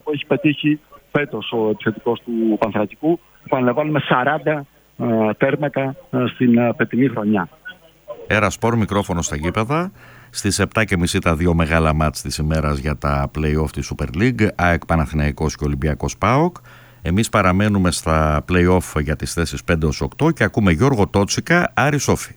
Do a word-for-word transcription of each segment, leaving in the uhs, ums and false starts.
που έχει πετύχει φέτος ο επιθετικός του Πανθρακικού. Επαναλαμβάνουμε σαράντα ε, τέρματα ε, στην ε, πετεινή χρονιά. Έρα Σπορ, μικρόφωνο στα γήπεδα. Στις επτά και μισή τα δύο μεγάλα μάτς της ημέρας για τα play-off της Super League, ΑΕΚ Παναθηναϊκός και Ολυμπιακός ΠΑΟΚ. Εμείς παραμένουμε στα play-off για τις θέσεις πέντε έως οκτώ και ακούμε Γιώργο Τότσικα, Άρης Όφη.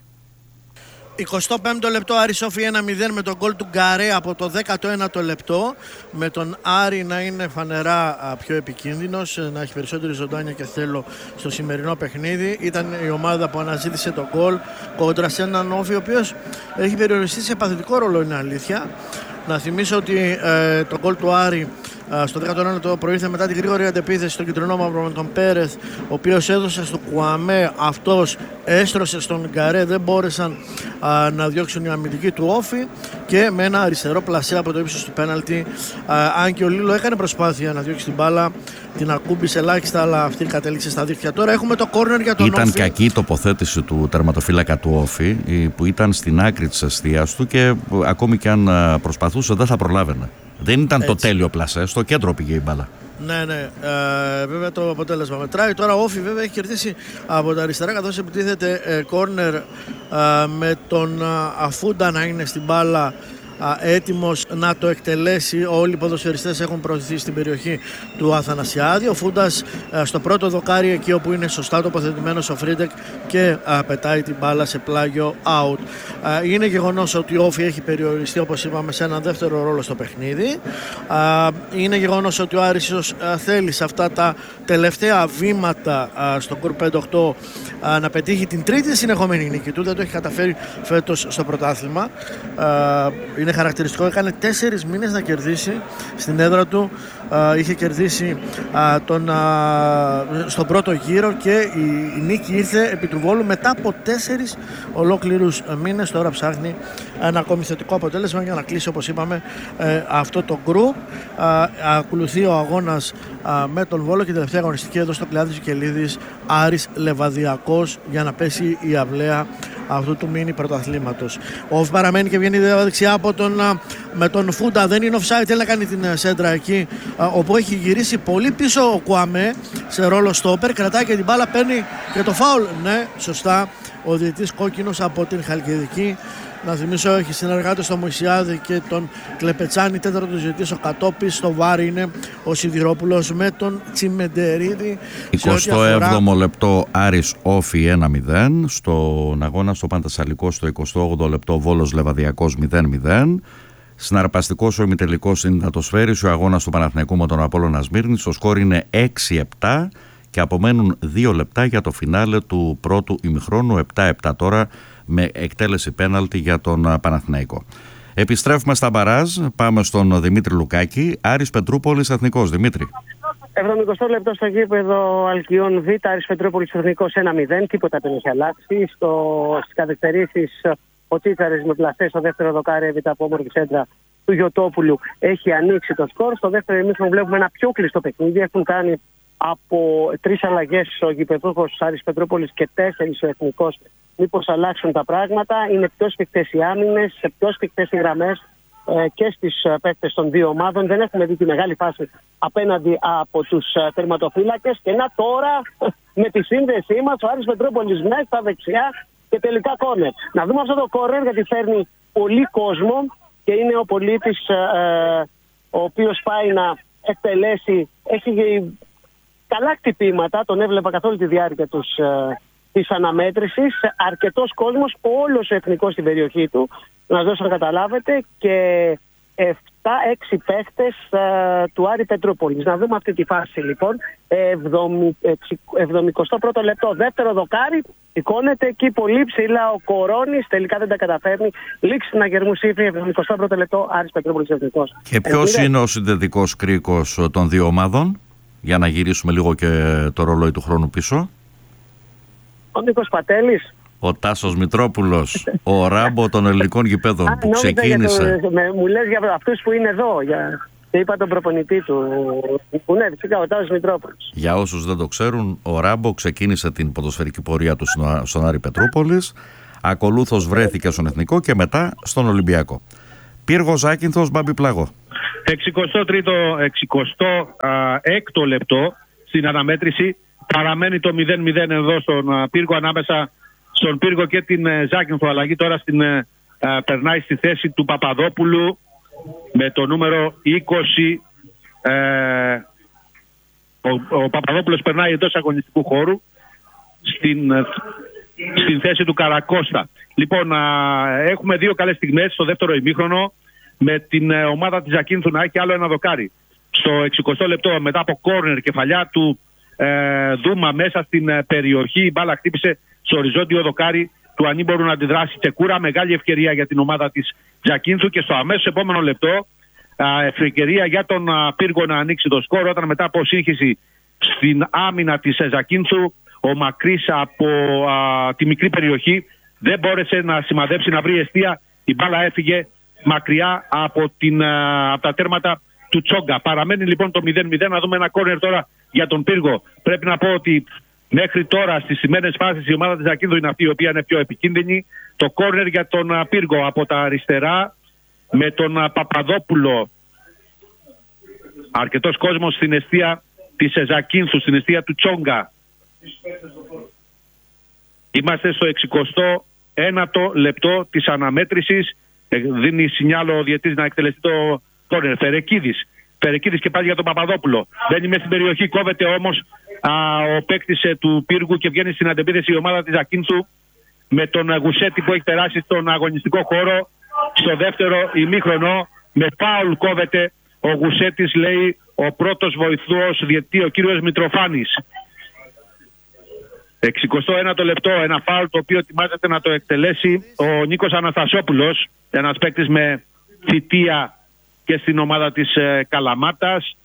εικοστό πέμπτο λεπτό, Άρης Όφη ένα μηδέν με τον γκολ του Γκαρέ από το δέκατο ένατο λεπτό, με τον Άρη να είναι φανερά πιο επικίνδυνος, να έχει περισσότερη ζωντάνια και θέλω στο σημερινό παιχνίδι. Ήταν η ομάδα που αναζήτησε τον γκολ κόντρα σε έναν Όφη ο οποίος έχει περιοριστεί σε παθητικό ρόλο, είναι αλήθεια. Να θυμίσω ότι ε, το γκολ του Άρη στο δέκατο ένατο προήλθε μετά τη γρήγορη αντεπίθεση στον κεντρικό μαύρο με τον Πέρεθ, ο οποίος έδωσε στο Κουαμέ, αυτός έστρωσε στον Γκαρέ, δεν μπόρεσαν α, να διώξουν οι αμυντικοί του Όφη και με ένα αριστερό πλασέ από το ύψος του πέναλτι, α, αν και ο Λίλο έκανε προσπάθεια να διώξει την μπάλα, την ακούμπησε ελάχιστα, αλλά αυτή κατέληξε στα δίχτυα. Τώρα έχουμε το κόρνερ για τον ήταν Όφη. Ήταν κακή η τοποθέτηση του τερματοφύλακα του Όφη, που ήταν στην άκρη της εστίας του και ακόμη και αν προσπαθούσε δεν θα προλάβαινε. Δεν ήταν έτσι το τέλειο πλασέ, στο κέντρο πήγε η μπάλα. Ναι, ναι, ε, βέβαια το αποτέλεσμα μετράει. Τώρα ο Όφη βέβαια έχει κερδίσει από τα αριστερά, καθώς επιτίθεται ε, κόρνερ ε, με τον ε, Αφούντα να είναι στην μπάλα, έτοιμος να το εκτελέσει. Όλοι οι ποδοσφαιριστές έχουν προωθηθεί στην περιοχή του Αθανασιάδη. Ο Φούντας στο πρώτο δοκάρι, εκεί όπου είναι σωστά τοποθετημένος ο Φρίντεκ, και α, πετάει την μπάλα σε πλάγιο out. Α, είναι γεγονός ότι ο Όφη έχει περιοριστεί, όπως είπαμε, σε έναν δεύτερο ρόλο στο παιχνίδι. Α, είναι γεγονός ότι ο Άρης ίσως θέλει σε αυτά τα τελευταία βήματα α, στο κουρ πέντε οκτώ α, να πετύχει την τρίτη συνεχόμενη νίκη του. Δεν το έχει καταφέρει φέτος στο πρωτάθλημα. Α, είναι χαρακτηριστικό, έκανε τέσσερις μήνες να κερδίσει στην έδρα του. Α, είχε κερδίσει α, τον, α, στον πρώτο γύρο και η, η νίκη ήρθε επί του Βόλου μετά από τέσσερις ολόκληρους μήνες. Τώρα ψάχνει ένα ακόμη θετικό αποτέλεσμα για να κλείσει, όπως είπαμε, ε, αυτό το γκρουπ. Α, ακολουθεί ο αγώνας α, με τον Βόλο και η τελευταία αγωνιστική εδώ στο Κλεάδης Βικελίδης, Άρης Λεβαδιακός, για να πέσει η αυλαία αυτού του μίνι πρωταθλήματος. Ο Όφη παραμένει και βγαίνει δεξιά από τον, με τον Φούντα. Δεν είναι offside, θέλει να κάνει την σέντρα εκεί, όπου έχει γυρίσει πολύ πίσω ο Κουαμέ σε ρόλο στόπερ, κρατάει και την μπάλα, παίρνει και το φάουλ. Ναι, σωστά, ο διαιτητής κόκκινος από την Χαλκιδική. Να θυμίσω, έχει συνεργάτες στο Μωυσιάδη και τον Κλεπετσάνη. Τέταρτος διαιτητής ο Κατόπης. Στο βάρ είναι ο Σιδηρόπουλος με τον Τσιμεντερίδη. εικοστό έβδομο λεπτό, Άρης Όφη ένα μηδέν. Στον αγώνα στο Παντασσαλικό στο εικοστό όγδοο λεπτό, Βόλος Λεβαδιακός μηδέν μηδέν. Συναρπαστικός ο ημιτελικός συνδυατοσφαίρης, ο αγώνας του Παναθηναϊκού με τον Απόλλωνα Σμύρνης. Το σκόρ είναι έξι επτά και απομένουν δύο λεπτά για το φινάλε του πρώτου ημιχρόνου. επτά επτά τώρα, με εκτέλεση πέναλτι για τον Παναθηναϊκό. Επιστρέφουμε στα μπαράζ, πάμε στον Δημήτρη Λουκάκη. Άρης Πετρούπολης Εθνικός. Δημήτρη. εβδομηκοστό λεπτό στο γήπεδο Αλκιών Β, Άρης Πετρούπολης Εθνικός ένα μηδέν. Τίποτα δεν έχει αλλάξει. Στις καθυστερήσεις, ο Τσίτσαρης με πλαστές στο δεύτερο δοκάρι έπειτα από όμορφη σέντρα του Γιωτόπουλου έχει ανοίξει το σκορ. Στο δεύτερο ημίχρονο βλέπουμε ένα πιο κλειστό παιχνίδι. Έχουν κάνει από τρεις αλλαγές ο γηπεδούχος Άρης Πετρούπολης και τέσσερις ο Εθνικός. Μήπως αλλάξουν τα πράγματα. Είναι πιο σφιχτές οι άμυνες, πιο σφιχτές οι γραμμές ε, και στις παίκτες των δύο ομάδων. Δεν έχουμε δει τη μεγάλη φάση απέναντι από τους τερματοφύλακες. Και να τώρα με τη σύνδεσή μας ο Άρης Πετρούπολης μέσα στα δεξιά και τελικά κόρνερ. Να δούμε αυτό το κόρνερ, γιατί φέρνει πολύ κόσμο και είναι ο πολίτης ε, ο οποίος πάει να εκτελέσει. Έχει καλά χτυπήματα, τον έβλεπα καθ' όλη τη διάρκεια τους, ε, της αναμέτρησης. Αρκετός κόσμος, όλος ο Εθνικός στην περιοχή του, να σας δώσω να καταλάβετε, και επτά έξι παίχτες ε, του Άρη Πετρούπολης. Να δούμε αυτή τη φάση λοιπόν. εβδομηκοστό πρώτο λεπτό, δεύτερο δοκάρι, εικόνεται εκεί πολύ ψηλά ο Κορώνης, τελικά δεν τα καταφέρνει. Λήξη στην Αγερμού Σύφρη, εβδομηκοστό πρώτο λεπτό, Άρης Πετρούπολης Εθνικός. Και ποιος είναι ο συνδετικός κρίκος των δύο ομάδων, για να γυρίσουμε λίγο και το ρολόι του χρόνου πίσω? Ο Νίκος Πατέλης. Ο Τάσος Μητρόπουλος, ο Ράμπο των ελληνικών γηπέδων που ξεκίνησε. Το, με, μου λες για αυτούς που είναι εδώ, για, είπα τον προπονητή του, που ναι, φυσικά ο Τάσος Μητρόπουλος. Για όσους δεν το ξέρουν, ο Ράμπο ξεκίνησε την ποδοσφαιρική πορεία του στον Άρη Πετρούπολης, ακολούθως βρέθηκε στον Εθνικό και μετά στον Ολυμπιακό. Πύργος Άκυνθος, Μπάμπη Πλάγο. εξηκοστό τρίτο, εξηκοστό έκτο λεπτό στην αναμέτρηση. Παραμένει το μηδέν μηδέν εδώ στον πύργο, ανάμεσα στον πύργο και την Ζάκυνθο. Αλλαγή τώρα στην, α, περνάει στη θέση του Παπαδόπουλου με το νούμερο είκοσι. Ε, ο, ο Παπαδόπουλος περνάει εντός αγωνιστικού χώρου στην, στην θέση του Καρακώστα. Λοιπόν, α, έχουμε δύο καλές στιγμές στο δεύτερο ημίχρονο, με την ε, ομάδα της Ζακίνθου να έχει άλλο ένα δοκάρι. Στο εξηκοστό λεπτό, μετά από κόρνερ, κεφαλιά του ε, Δούμα μέσα στην ε, περιοχή, η μπάλα χτύπησε στο οριζόντιο δοκάρι του ανήμπορου να αντιδράσει Τσεκούρα. Μεγάλη ευκαιρία για την ομάδα της Ζακίνθου, και στο αμέσως επόμενο λεπτό ε, ευκαιρία για τον ε, πύργο να ανοίξει το σκορ, όταν μετά από σύγχυση στην άμυνα της ε, Ζακίνθου, ο Μακρύς από ε, τη μικρή περιοχή δεν μπόρεσε να σημαδέψει, να βρει εστία. Η μπάλα έφυγε μακριά από, την, από τα τέρματα του Τσόγκα. Παραμένει λοιπόν το μηδέν μηδέν. Να δούμε ένα κόρνερ τώρα για τον πύργο. Πρέπει να πω ότι μέχρι τώρα στις σημαίνες φάσεις η ομάδα της Ζακίνθου είναι αυτή η οποία είναι πιο επικίνδυνη. Το κόρνερ για τον πύργο από τα αριστερά, με τον Παπαδόπουλο. Αρκετός κόσμος στην εστία της Ζακίνθου, στην εστία του Τσόγκα. Είμαστε στο εξηκοστό ένατο λεπτό της αναμέτρησης. Δίνει σινιάλο ο διαιτής να εκτελεστεί το κόρνερ. Φερεκίδης. Φερεκίδης και πάλι για τον Παπαδόπουλο. Μπαίνει μέσα στην περιοχή, κόβεται όμως α, ο παίκτης του πύργου και βγαίνει στην αντεπίθεση η ομάδα της Ζακίνθου με τον Γουσέτη που έχει περάσει στον αγωνιστικό χώρο. Στο δεύτερο ημίχρονο με φάουλ κόβεται ο Γουσέτης, λέει ο πρώτος βοηθός διαιτητή, ο κύριος Μητροφάνης. εξηκοστό ένατο λεπτό, ένα φάουλ το οποίο ετοιμάζεται να το εκτελέσει ο Νίκος Αναστασόπουλος, ένας παίκτης με θητεία και στην ομάδα της ε, Καλαμάτας.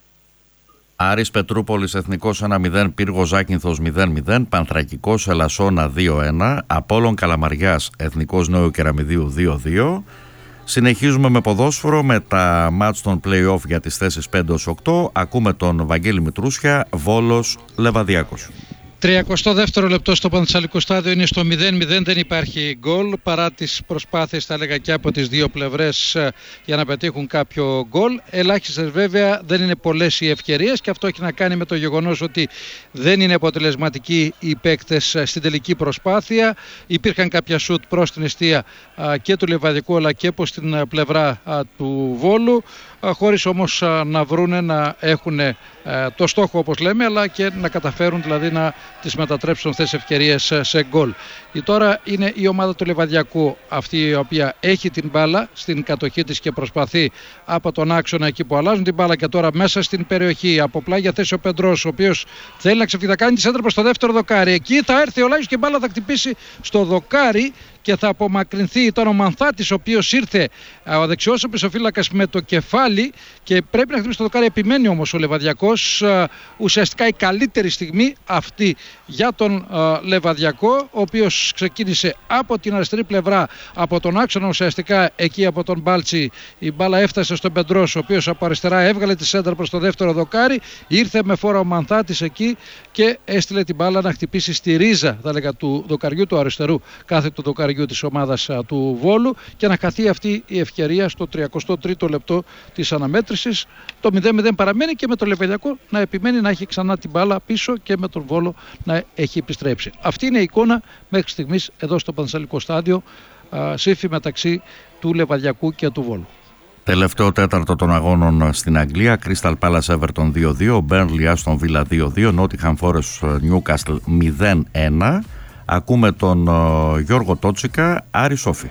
Άρης Πετρούπολης Εθνικός ένα μηδέν, Πύργο Ζάκυνθος μηδέν μηδέν, Πανθρακικός Ελασσόνα δύο ένα, Απόλλων Καλαμαριάς Εθνικός Νέου Κεραμιδίου δύο δύο. Συνεχίζουμε με ποδόσφαιρο, με τα μάτς των play-off για τις θέσεις πέντε έως οκτώ. Ακούμε τον Βαγγέλη Μητρούσια, Βόλος Λεβαδιάκος. τριακοστό δεύτερο λεπτό στο Πανθεσσαλικό στάδιο, είναι στο μηδέν μηδέν, δεν υπάρχει γκολ παρά τις προσπάθειες, θα έλεγα, και από τις δύο πλευρές για να πετύχουν κάποιο γκολ. Ελάχιστες βέβαια, δεν είναι πολλές οι ευκαιρίες, και αυτό έχει να κάνει με το γεγονός ότι δεν είναι αποτελεσματικοί οι παίκτες στην τελική προσπάθεια. Υπήρχαν κάποια σουτ προς την εστία και του Λεβαδικού αλλά και προς την πλευρά του Βόλου, χωρίς όμως να βρούνε να έχουν το στόχο, όπως λέμε, αλλά και να καταφέρουν δηλαδή να τις μετατρέψουν αυτές τις ευκαιρίες σε γκολ. Η τώρα είναι η ομάδα του Λεβαδιακού αυτή η οποία έχει την μπάλα στην κατοχή της και προσπαθεί από τον άξονα εκεί που αλλάζουν την μπάλα, και τώρα μέσα στην περιοχή από πλάγια θέση ο Πεντρός, ο οποίος θέλει να ξεφύγει, θα κάνει τη σέντρα προς το δεύτερο δοκάρι. Εκεί θα έρθει ο Λάγιος και η μπάλα θα χτυπήσει στο δοκάρι και θα απομακρυνθεί. Ήταν ο Μανθάτης ο οποίος ήρθε, ο δεξιός οπισθοφύλακας, με το κεφάλι και πρέπει να χτυπήσει το δοκάρι. Επιμένει όμως ο Λεβαδιακός. Ουσιαστικά η καλύτερη στιγμή αυτή για τον Λεβαδιακό, ο οποίος ξεκίνησε από την αριστερή πλευρά, από τον άξονα ουσιαστικά εκεί από τον Μπάλτσι. Η μπάλα έφτασε στον Πεντρός, ο οποίος από αριστερά έβγαλε τη σέντρα προς το δεύτερο δοκάρι. Ήρθε με φόρα ο Μανθάτης εκεί και έστειλε την μπάλα να χτυπήσει στη ρίζα, θα λέγα, του δοκαριού του αριστερού κάθε του δοκαριού της ομάδας α, του Βόλου, και να χαθεί αυτή η ευκαιρία στο τριακοστό τρίτο λεπτό της αναμέτρησης. Το μηδέν μηδέν παραμένει και με το Λεβαδιακό να επιμένει να έχει ξανά την μπάλα πίσω και με τον Βόλο να έχει επιστρέψει. Αυτή είναι η εικόνα μέχρι στιγμής εδώ στο Πανθεσσαλικό στάδιο, σύφη μεταξύ του Λεβαδιακού και του Βόλου. Τελευταίο τέταρτο των αγώνων στην Αγγλία, Crystal Palace Everton δύο δύο, Burnley Aston Villa δύο δύο, Nottingham Forest Newcastle μηδέν ένα. Ακούμε τον uh, Γιώργο Τότσικα, Άρη Σόφη.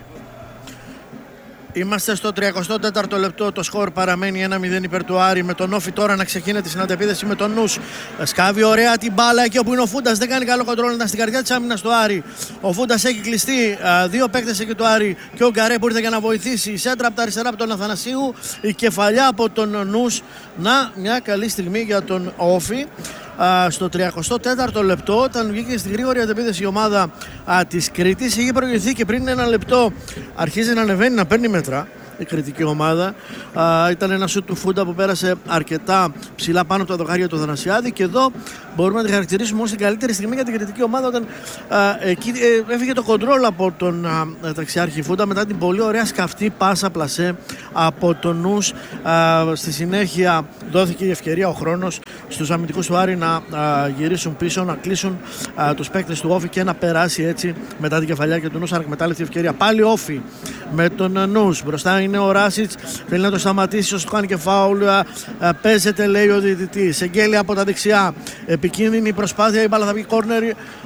Είμαστε στο τριακοστό τέταρτο λεπτό, το σκορ παραμένει ένα μηδέν υπέρ του Άρη, με τον Όφη τώρα να ξεκινήσει στην αντεπίθεση με τον Νους. Σκάβει ωραία την μπάλα εκεί όπου είναι ο Φούντας, δεν κάνει καλό κοντρόλ, ήταν στην καρδιά της άμυνας του Άρη. Ο Φούντας έχει κλειστεί, δύο παίκτες εκεί του Άρη και ο Γκαρέ που ήρθε για να βοηθήσει. Η σέντρα από τα αριστερά από τον Αθανασίου, η κεφαλιά από τον Νους. Να, μια καλή στιγμή για τον Όφη. Uh, στο τριακοστό τέταρτο λεπτό, όταν βγήκε στη γρήγορη αντεπίθεση η ομάδα uh, της Κρήτης, είχε προηγηθεί και πριν ένα λεπτό αρχίζει να ανεβαίνει, να παίρνει μέτρα η κριτική ομάδα. Α, ήταν ένα σουτ του Φούντα που πέρασε αρκετά ψηλά πάνω από τα δοκάρια του Αθανασιάδη, και εδώ μπορούμε να τη χαρακτηρίσουμε ως την καλύτερη στιγμή για την κριτική ομάδα, όταν α, εκεί ε, έφυγε το κοντρόλ από τον α, ταξιάρχη Φούντα μετά την πολύ ωραία σκαφτή πάσα πλασέ από τον Νους. Α, στη συνέχεια δόθηκε η ευκαιρία, ο χρόνος στους αμυντικούς του Άρη να α, γυρίσουν πίσω, να κλείσουν α, τους παίκτες του Όφη και να περάσει έτσι μετά την κεφαλιά και του Νους. Ανεκμετάλλευτη ευκαιρία πάλι Όφη με τον Νους. Μπροστά είναι ο Ράσιτς, θέλει να το σταματήσει, όσο του κάνει και φάουλ. Α, α, παίζεται, λέει ο διαιτητής. Εγγέλια από τα δεξιά. Επικίνδυνη προσπάθεια, η μπάλα θα βγει κόρνερ.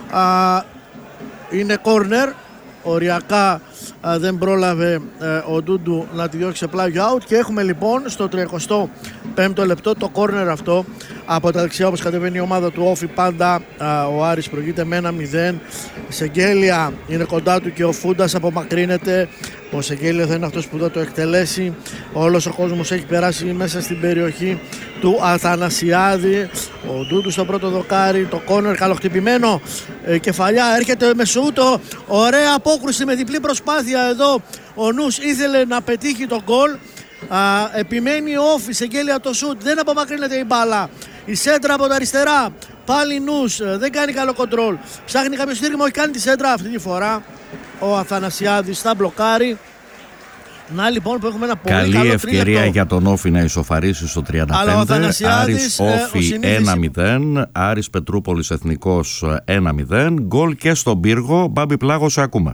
Είναι κόρνερ. Οριακά α, δεν πρόλαβε ε, ο Ντούντου να τη διώξει σε πλάγιο out, και έχουμε λοιπόν στο τριακοστό πέμπτο λεπτό το κόρνερ αυτό από τα δεξιά, όπως κατεβαίνει η ομάδα του Όφη. Πάντα α, ο Άρης προηγείται με ένα μηδέν. Σεγγέλια είναι κοντά του και ο Φούντας απομακρύνεται. Ο Σεγγέλια θα είναι αυτός που θα το εκτελέσει. Όλος ο κόσμος έχει περάσει μέσα στην περιοχή του Αθανασιάδη. Ο Ντούντου στο πρώτο δοκάρι, το κόρνερ καλοχτυπημένο, ε, κεφαλιά, έρχεται με σούτο. Ωραία απόκρουση με διπλή προσπάθεια εδώ. Ο Νους ήθελε να πετύχει τον γκολ. Α, επιμένει ο Όφη, Σεγγέλια το σούτ, δεν απομακρύνεται η μπάλα. Η σέντρα από τα αριστερά, πάλι Νους, δεν κάνει καλό κοντρόλ. Ψάχνει κάποιο στήριγμα, όχι, κάνει τη σέντρα αυτή τη φορά. Ο Αθανασιάδης θα μπλοκάρει. Να λοιπόν που έχουμε ένα πολύ καλή καλό ευκαιρία τρίλεπτο για τον Όφη να ισοφαρίσει στο τριάντα πέντε. Άρης Όφη ένα μηδέν, Άρης Πετρούπολης Εθνικός ένα μηδέν. Γκολ και στον Πύργο. Μπάμπη Πλάγο, σε ακούμε.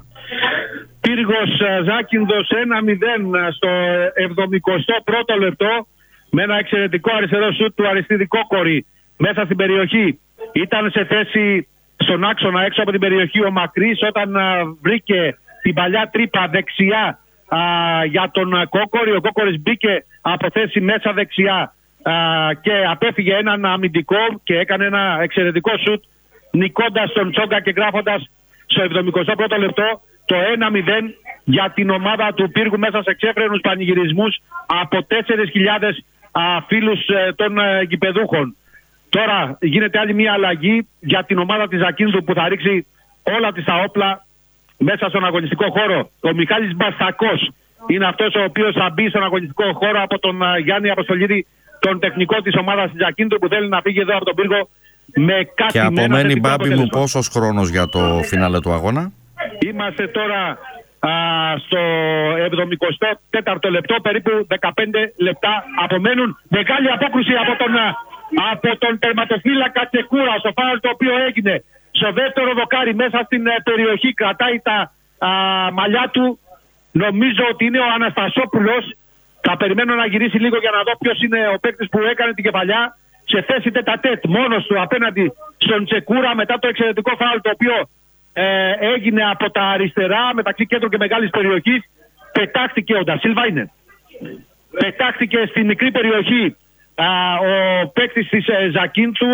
Πύργος Ζάκυνθος ένα μηδέν στο εβδομηκοστό πρώτο λεπτό, με ένα εξαιρετικό αριστερό σουτ του Αριστίδη Κόκορη μέσα στην περιοχή. Ήταν σε θέση στον άξονα έξω από την περιοχή ο Μακρύς, όταν α, βρήκε την παλιά τρύπα δεξιά α, για τον Κόκορη. Ο Κόκορης μπήκε από θέση μέσα δεξιά α, και απέφυγε έναν αμυντικό και έκανε ένα εξαιρετικό σουτ, νικώντας τον Τσόγκα και γράφοντας στο εβδομηκοστό πρώτο λεπτό το ένα μηδέν για την ομάδα του Πύργου, μέσα σε ξέφρενους πανηγυρισμούς από τέσσερις χιλιάδες φίλους ε, των ε, γηπεδούχων. Τώρα γίνεται άλλη μια αλλαγή για την ομάδα της Ζακίνθου, που θα ρίξει όλα της τα όπλα μέσα στον αγωνιστικό χώρο. Ο Μιχάλης Μπαστακός είναι αυτός ο οποίος θα μπει στον αγωνιστικό χώρο από τον uh, Γιάννη Αποστολίδη, τον τεχνικό της ομάδας της Ζακίνθου, που θέλει να φύγει εδώ από τον Πύργο με κάτι. Και απομένει, Μπάμπη μου, πόσος χρόνος για το φινάλε του αγώνα? Είμαστε τώρα α, στο εβδομηκοστό τέταρτο λεπτό, περίπου δεκαπέντε λεπτά απομένουν. Μεγάλη απόκρουση από τον, από τον τερματοφύλακα Τσεκούρα, στο φάουλ το οποίο έγινε στο δεύτερο δοκάρι μέσα στην περιοχή. Κρατάει τα α, μαλλιά του. Νομίζω ότι είναι ο Αναστασόπουλος. Θα περιμένω να γυρίσει λίγο για να δω ποιος είναι ο παίκτης που έκανε την κεφαλιά. Σε θέση τετατέτ μόνος του απέναντι στον Τσεκούρα, μετά το εξαιρετικό φάουλ το οποίο Ε, έγινε από τα αριστερά, μεταξύ κέντρου και μεγάλης περιοχής. Πετάχτηκε ο Ντασίλβα, είναι. Πετάχτηκε στη μικρή περιοχή α, ο παίκτης της ε, Ζακίνθου,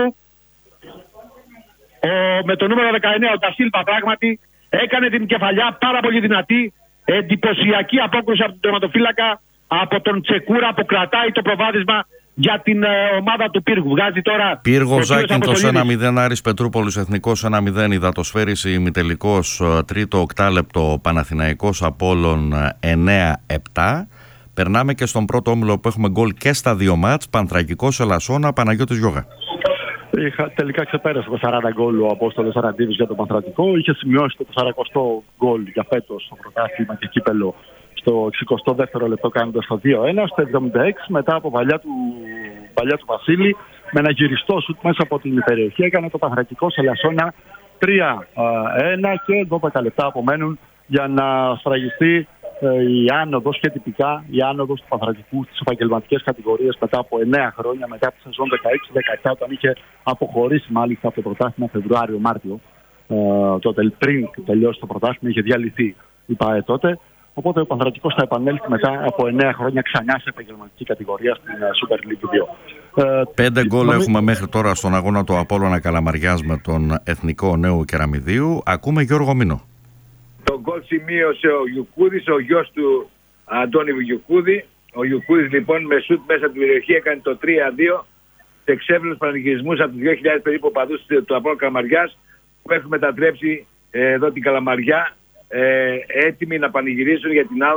ο, με το νούμερο δεκαεννέα, ο Ντασίλβα, πράγματι έκανε την κεφαλιά πάρα πολύ δυνατή. Εντυπωσιακή απόκρουση από τον τερματοφύλακα, από τον Τσεκούρα, που κρατάει το προβάδισμα για την ε, ομάδα του Πύργου. Βγάζει τώρα Πύργο Ζάκυνθος ένα μηδέν, Άρης Πετρούπολης Εθνικός ένα μηδέν, υδατοσφαίριση ημιτελικός τρίτο οκτάλεπτο, Παναθηναϊκός Απόλλων εννέα επτά. Περνάμε και στον πρώτο όμιλο που έχουμε γκολ και στα δύο μάτς. Πανθρακικός Ελασσόνα, Παναγιώτης Γιώγα. Είχα, τελικά ξεπέρασε το σαράντα γκολ ο Απόστολος Αραντίδης για τον Πανθρακικό. Είχε σημειώσει το σαρανταοστό γκολ για φέτος στο πρωτάθλημα και κύπελο στο εξηκοστό δεύτερο λεπτό, κάνοντας το δύο ένα. Στο εβδομήντα έξι, μετά από παλιά του, παλιά του Βασίλη, με ένα γυριστό σουτ μέσα από την περιοχή, έκανε το Πανθρακικός Ελασσόνα τρία ένα και δώδεκα λεπτά απομένουν για να σφραγιστεί η άνοδος και τυπικά η άνοδος του Πανθρακικού στις επαγγελματικές κατηγορίες μετά από εννέα χρόνια, μετά από τη σεζόν δεκαέξι δεκαεπτά, όταν είχε αποχωρήσει μάλιστα από το πρωτάθλημα Φεβρουάριο-Μάρτιο. Ε, τότε πριν τελειώσει το πρωτάθλημα είχε διαλυθεί η ΠΑΕ τότε. Οπότε ο Πανθρακικός θα επανέλθει μετά από εννέα χρόνια ξανά σε επαγγελματική κατηγορία στην Super League δύο. Πέντε γκολ νομί... έχουμε μέχρι τώρα στον αγώνα του Απόλλωνα Καλαμαριάς με τον Εθνικό Νέου Κεραμιδίου. Ακούμε Γιώργο Μίνο. Το γκολ σημείωσε ο Γιουκούδης, ο γιος του Αντώνη Γιουκούδη. Ο Γιουκούδης λοιπόν με σουτ μέσα από την περιοχή έκανε το τρία δύο σε εξέφλους πανηγυρισμούς από τους δύο χιλιάδες περίπου οπαδούς του Απόλλωνα Καλαμαριάς, που έχουν μετατρέψει ε, εδώ την Καλαμαριά, ε, έτοιμοι να πανηγυρίσουν για την άνοδο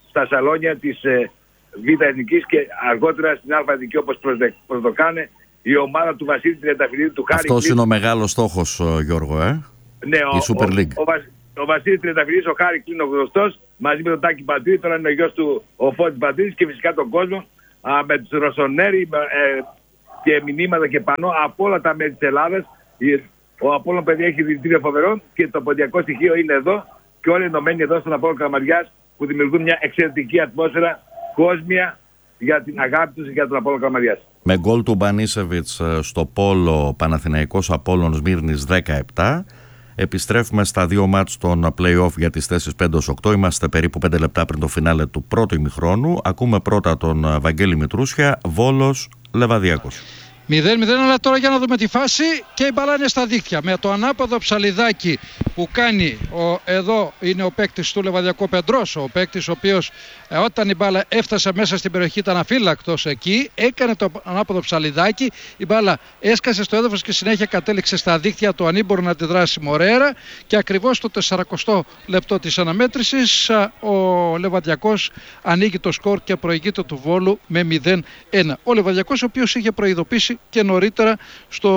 στα σαλόνια της ε, Β' Εθνικής και αργότερα στην Α' Εθνική, όπως προσδοκάνε η ομάδα του Βασίλη Τριανταφυλλίδη, του Χάρη. Αυτός είναι ο μεγάλος στόχος, Γιώργο, ε? Ναι, η ο, Super League. Ο, ο, ο, ο Βασίλης Τριανταφυλλίδης, ο Χάρη Κλίν, ο γνωστός, μαζί με τον Τάκη Πατρίδη, τώρα είναι ο γιος του ο Φώτης Πατρίδης, και φυσικά τον κόσμο α, με τους Ρωσονέρι ε, και μηνύματα και πανό από όλα τα μέρη της Ελλάδας. Ο Απόλλων, παιδιά, έχει δηλητήριο φοβερό και το ποντιακό στοιχείο είναι εδώ και όλοι ενωμένοι εδώ στον Απόλλων Καλαμαριάς, που δημιουργούν μια εξαιρετική ατμόσφαιρα κόσμια για την αγάπη τους για τον Απόλλων Καλαμαριάς. Με γκολ του Μπανίσεβιτς στο πόλο Παναθηναϊκός Απόλλων Σμύρνης δεκαεπτά. Επιστρέφουμε στα δύο μάτς των play-off για τις θέσεις πέντε έως οκτώ. Είμαστε περίπου πέντε λεπτά πριν το φινάλε του πρώτου ημιχρόνου. Ακούμε πρώτα τον Βαγγέλη Μητρούσια, Βόλος Λεβαδιακός. μηδέν μηδέν, αλλά τώρα για να δούμε τη φάση και η μπάλα είναι στα δίχτυα. Με το ανάποδο ψαλιδάκι που κάνει, ο, εδώ είναι ο παίκτης του Λεβαδιακού, Πεντρός, ο παίκτης ο οποίος ε, όταν η μπάλα έφτασε μέσα στην περιοχή ήταν αφύλακτος εκεί, έκανε το ανάποδο ψαλιδάκι, η μπάλα έσκασε στο έδαφος και συνέχεια κατέληξε στα δίχτυα του ανήμπορου να αντιδράσει Μορέρα, και ακριβώς στο σαραντοστό λεπτό της αναμέτρησης ο Λεβαδιακός ανοίγει το σκορ και προηγείται του Βόλου με μηδέν ένα. Ο Λεβαδιακός, ο οποίος είχε προειδοποιήσει και νωρίτερα στο...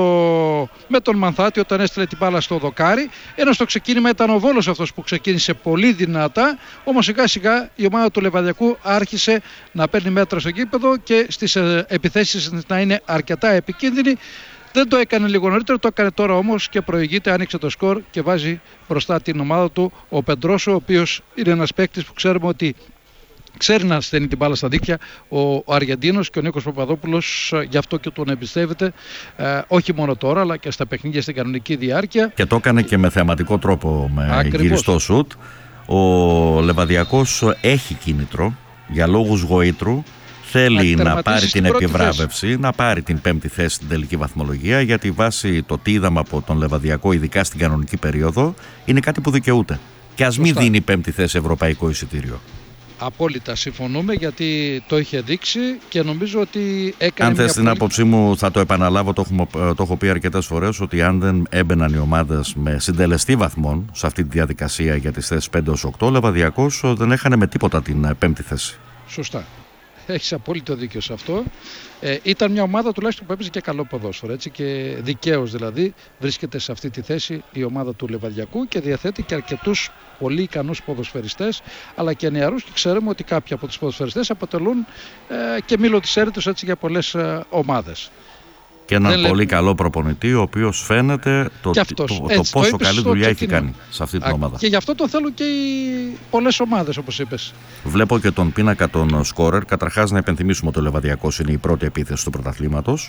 με τον Μανθάτη όταν έστειλε την μπάλα στο δοκάρι, ενώ στο ξεκίνημα ήταν ο Βόλος αυτός που ξεκίνησε πολύ δυνατά, όμως σιγά σιγά η ομάδα του Λεβαδιακού άρχισε να παίρνει μέτρα στο γήπεδο και στις επιθέσεις να είναι αρκετά επικίνδυνη. Δεν το έκανε λίγο νωρίτερα, το έκανε τώρα όμως και προηγείται, άνοιξε το σκορ και βάζει μπροστά την ομάδα του ο Πεντρόσο, ο οποίος είναι ένας παίκτης που ξέρουμε ότι ξέρει να στέλνει την μπάλα στα δίκτυα, ο Αργεντίνος, και ο Νίκος Παπαδόπουλος γι' αυτό και τον εμπιστεύεται, ε, όχι μόνο τώρα αλλά και στα παιχνίδια στην κανονική διάρκεια. Και το έκανε και με θεαματικό τρόπο, με Ακριβώς. γυριστό σουτ. Ο Λεβαδιακός έχει κίνητρο για λόγους γοήτρου. Θέλει να, να πάρει την επιβράβευση, θέση. να πάρει την πέμπτη θέση στην τελική βαθμολογία, γιατί βάσει το τι είδαμε από τον Λεβαδιακό, ειδικά στην κανονική περίοδο, είναι κάτι που δικαιούται. Και ας μην δίνει πέμπτη θέση ευρωπαϊκό εισιτήριο. Απόλυτα συμφωνούμε, γιατί το είχε δείξει και νομίζω ότι έκανε. Αν θες την πολύ... άποψή μου, θα το επαναλάβω, το, έχουμε, το έχω πει αρκετές φορές, ότι αν δεν έμπαιναν οι ομάδες με συντελεστή βαθμών σε αυτή τη διαδικασία για τις θέσεις πέντε έως οκτώ, ο Λεβαδιακός δεν έχανε με τίποτα την πέμπτη θέση. Σωστά. Έχεις απόλυτο δίκιο σε αυτό. Ε, ήταν μια ομάδα τουλάχιστον που έπαιζε και καλό ποδόσφαιρο, έτσι, και δικαίως δηλαδή βρίσκεται σε αυτή τη θέση η ομάδα του Λεβαδιακού και διαθέτει και αρκετούς πολύ ικανούς ποδοσφαιριστές, αλλά και νεαρούς, και ξέρουμε ότι κάποιοι από τους ποδοσφαιριστές αποτελούν ε, και μήλο της έρητος, έτσι, για πολλές ε, ομάδες. Και έναν Δεν πολύ λέ... καλό προπονητή, ο οποίος φαίνεται το, το, το, έτσι, το πόσο το καλή δουλειά έχει κάνει σε αυτή την Α, ομάδα. Και γι' αυτό το θέλουν και οι πολλές ομάδες, όπως είπες. Βλέπω και τον πίνακα των σκόρερ. Καταρχάς να υπενθυμίσουμε ότι ο Λεβαδιακός είναι η πρώτη επίθεση του πρωταθλήματος.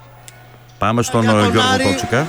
Πάμε στον Γιώργο Άρη. Κότσικα.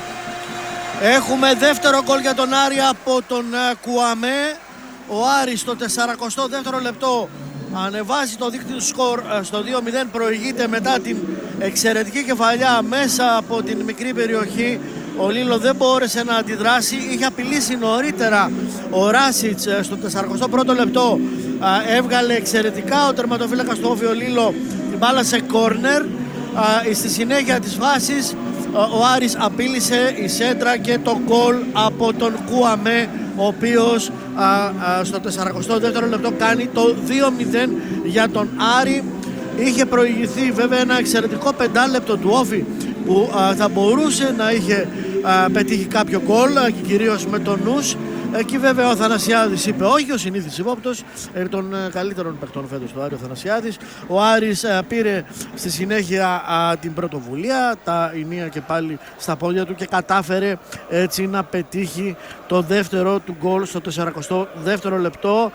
Έχουμε δεύτερο γκολ για τον Άρη από τον Κουαμέ. Ο Άρης στο σαραντοστό δεύτερο λεπτό ανεβάζει το δίκτυο του σκορ στο δύο μηδέν, προηγείται μετά την εξαιρετική κεφαλιά μέσα από την μικρή περιοχή. Ο Λίλο δεν μπόρεσε να αντιδράσει, είχε απειλήσει νωρίτερα ο Ράσιτς στο σαραντοστό πρώτο λεπτό, έβγαλε εξαιρετικά ο τερματοφύλακας του Όφη ο Λίλο την μπάλα σε κόρνερ. Στη συνέχεια της φάσης ο Άρης απείλησε η σέντρα και το γκολ από τον Κουαμέ, ο οποίος α, α, στο σαραντοστό δεύτερο λεπτό κάνει το δύο μηδέν για τον Άρη. Είχε προηγηθεί βέβαια ένα εξαιρετικό πεντάλεπτο του Όφη που α, θα μπορούσε να είχε α, πετύχει κάποιο γκολ και κυρίως με τον νους. Εκεί βέβαια ο Αθανασιάδης είπε όχι, ο συνήθις υπόπτος των καλύτερων παιχτών φέτος του Άρη ο Αθανασιάδης. Ο Άρης α, πήρε στη συνέχεια α, την πρωτοβουλία, τα ηνία και πάλι στα πόδια του, και κατάφερε έτσι να πετύχει το δεύτερο του γκολ στο σαραντοστό δεύτερο λεπτό.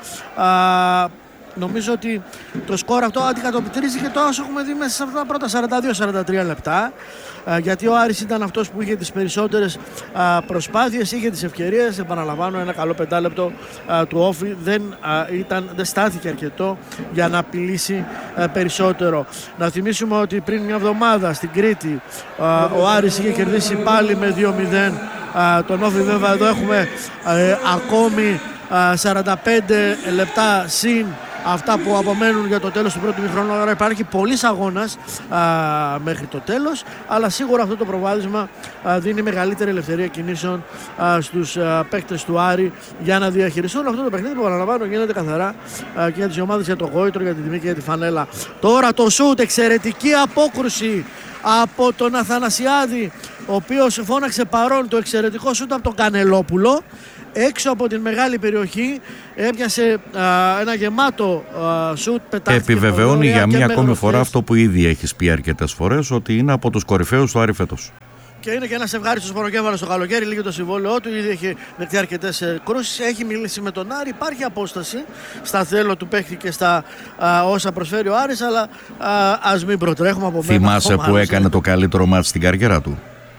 Α, Νομίζω ότι το σκορ αυτό αντικατοπτρίζει και το όσο έχουμε δει μέσα σε αυτά τα πρώτα σαράντα δύο σαράντα τρία λεπτά, γιατί ο Άρης ήταν αυτός που είχε τις περισσότερες προσπάθειες, είχε τις ευκαιρίες. Επαναλαμβάνω, ένα καλό πεντάλεπτο του Όφη δεν, ήταν, δεν στάθηκε αρκετό για να απειλήσει περισσότερο. Να θυμίσουμε ότι πριν μια εβδομάδα στην Κρήτη ο Άρης είχε κερδίσει πάλι με δύο μηδέν τον Όφη. Βέβαια εδώ έχουμε ακόμη σαράντα πέντε λεπτά συν αυτά που απομένουν για το τέλος του πρώτου μηχρόνου. Άρα υπάρχει πολλής αγώνας α, μέχρι το τέλος, αλλά σίγουρα αυτό το προβάδισμα α, δίνει μεγαλύτερη ελευθερία κινήσεων α, στους α, παίκτες του Άρη για να διαχειριστούν αυτό το παιχνίδι που, παραλαμβάνω, γίνεται καθαρά α, και για τις ομάδες, για το γόητρο, για την τιμή και για τη φανέλα. Τώρα το σούτ, εξαιρετική απόκρουση από τον Αθανασιάδη, ο οποίος φώναξε παρόν, το εξαιρετικό σούτ από τον Κανελόπουλο έξω από την μεγάλη περιοχή, έπιασε α, ένα γεμάτο α, σούτ, πετάχτηκε. Επιβεβαιώνει για μία ακόμη φορά αυτό που ήδη έχεις πει αρκετές φορές, ότι είναι από τους κορυφαίους του Άρη φέτος. Και είναι και ένας ευχάριστος ποροκέφαλος στο καλοκαίρι, λίγη το συμβόλαιό του, ήδη έχει δεχτεί αρκετές κρούσεις, έχει μιλήσει με τον Άρη, υπάρχει απόσταση στα θέλω του παίχτη και στα α, όσα προσφέρει ο Άρης, αλλά α, ας μην προτρέχουμε από μένα. Θυμάσαι που έκανε το καλύτερο μάτς στην καριέρα του?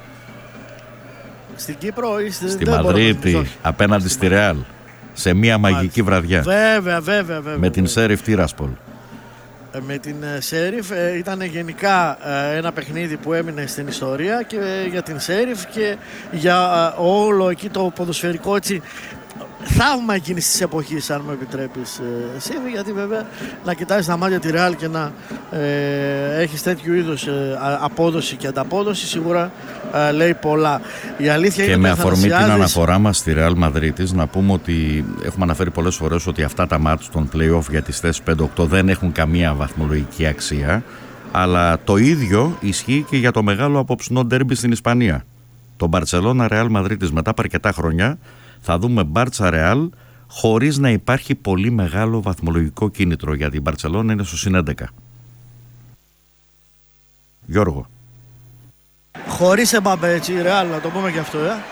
Στην Κύπρο ή στη, στη Μαδρίτη, απέναντι στη Ρεάλ, σε μια μαγική βραδιά. Βέβαια, βέβαια, βέβαια. Με την Σέριφ Τiraspol. Με την Σέριφ ήταν γενικά ένα παιχνίδι που έμεινε στην ιστορία και για την Σέριφ και για όλο εκεί το ποδοσφαιρικό, έτσι, θαύμα εκείνης της εποχής, αν μου επιτρέπεις, Σίβη, γιατί βέβαια να κοιτάζεις τα μάτια τη Ρεάλ και να ε, έχεις τέτοιου είδους ε, απόδοση και ανταπόδοση, σίγουρα ε, λέει πολλά. Η αλήθεια και είναι με ότι αφορμή Αθανασιάδης... την αναφορά μας στη Ρεάλ Μαδρίτης, να πούμε ότι έχουμε αναφέρει πολλές φορές ότι αυτά τα μάτς των play-off για τις θέσεις πέντε οκτώ δεν έχουν καμία βαθμολογική αξία, αλλά το ίδιο ισχύει και για το μεγάλο απόψινό ντέρμπι στην Ισπανία. Το Μπαρτσελώνα Ρεάλ Μαδρίτης, μετά από αρκετά χρόνια θα δούμε Μπάρτσα Ρεάλ χωρίς να υπάρχει πολύ μεγάλο βαθμολογικό κίνητρο, γιατί η Μπαρτσελώνα είναι στο συν έντεκα. Γιώργο. Χωρίς Εμπάμπε, έτσι, η Ρεάλ, να το πούμε και αυτό, ε.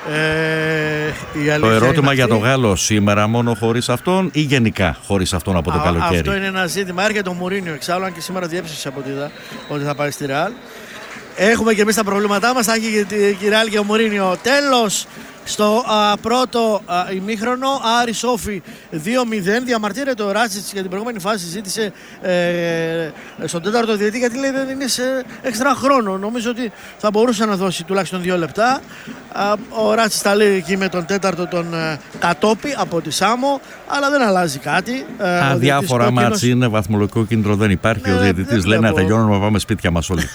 Ε, το ερώτημα για τον Γάλλο, σήμερα μόνο χωρίς αυτόν ή γενικά χωρίς αυτόν από το Α, καλοκαίρι? Αυτό είναι ένα ζήτημα. Έρχεται ο Μουρίνιο εξάλλου, αν και σήμερα διέψευσε από τη είδα ότι θα πάει στη Ρεάλ. Έχουμε και εμείς τα προβλήματά μας, θα έχει και η Ρεάλ και ο Μουρίνιο. Τέλος στο α, πρώτο α, ημίχρονο, Άρης Όφη δύο μηδέν. Διαμαρτύρεται ο Ράτσιτς για την προηγούμενη φάση, ζήτησε ε, στον τέταρτο διετή, γιατί λέει δεν είναι σε έξτρα χρόνο. Νομίζω ότι θα μπορούσε να δώσει τουλάχιστον δύο λεπτά. Α, ο Ράτσιτς τα λέει εκεί με τον τέταρτο τον ε, Κατόπι από τη Σάμο, αλλά δεν αλλάζει κάτι. Ε, Αδιάφορα μάτς είναι, βαθμολογικό κίνητρο δεν υπάρχει. Ναι, ο διαιτητής λέει να τελειώνουμε να πάμε σπίτια μας όλοι.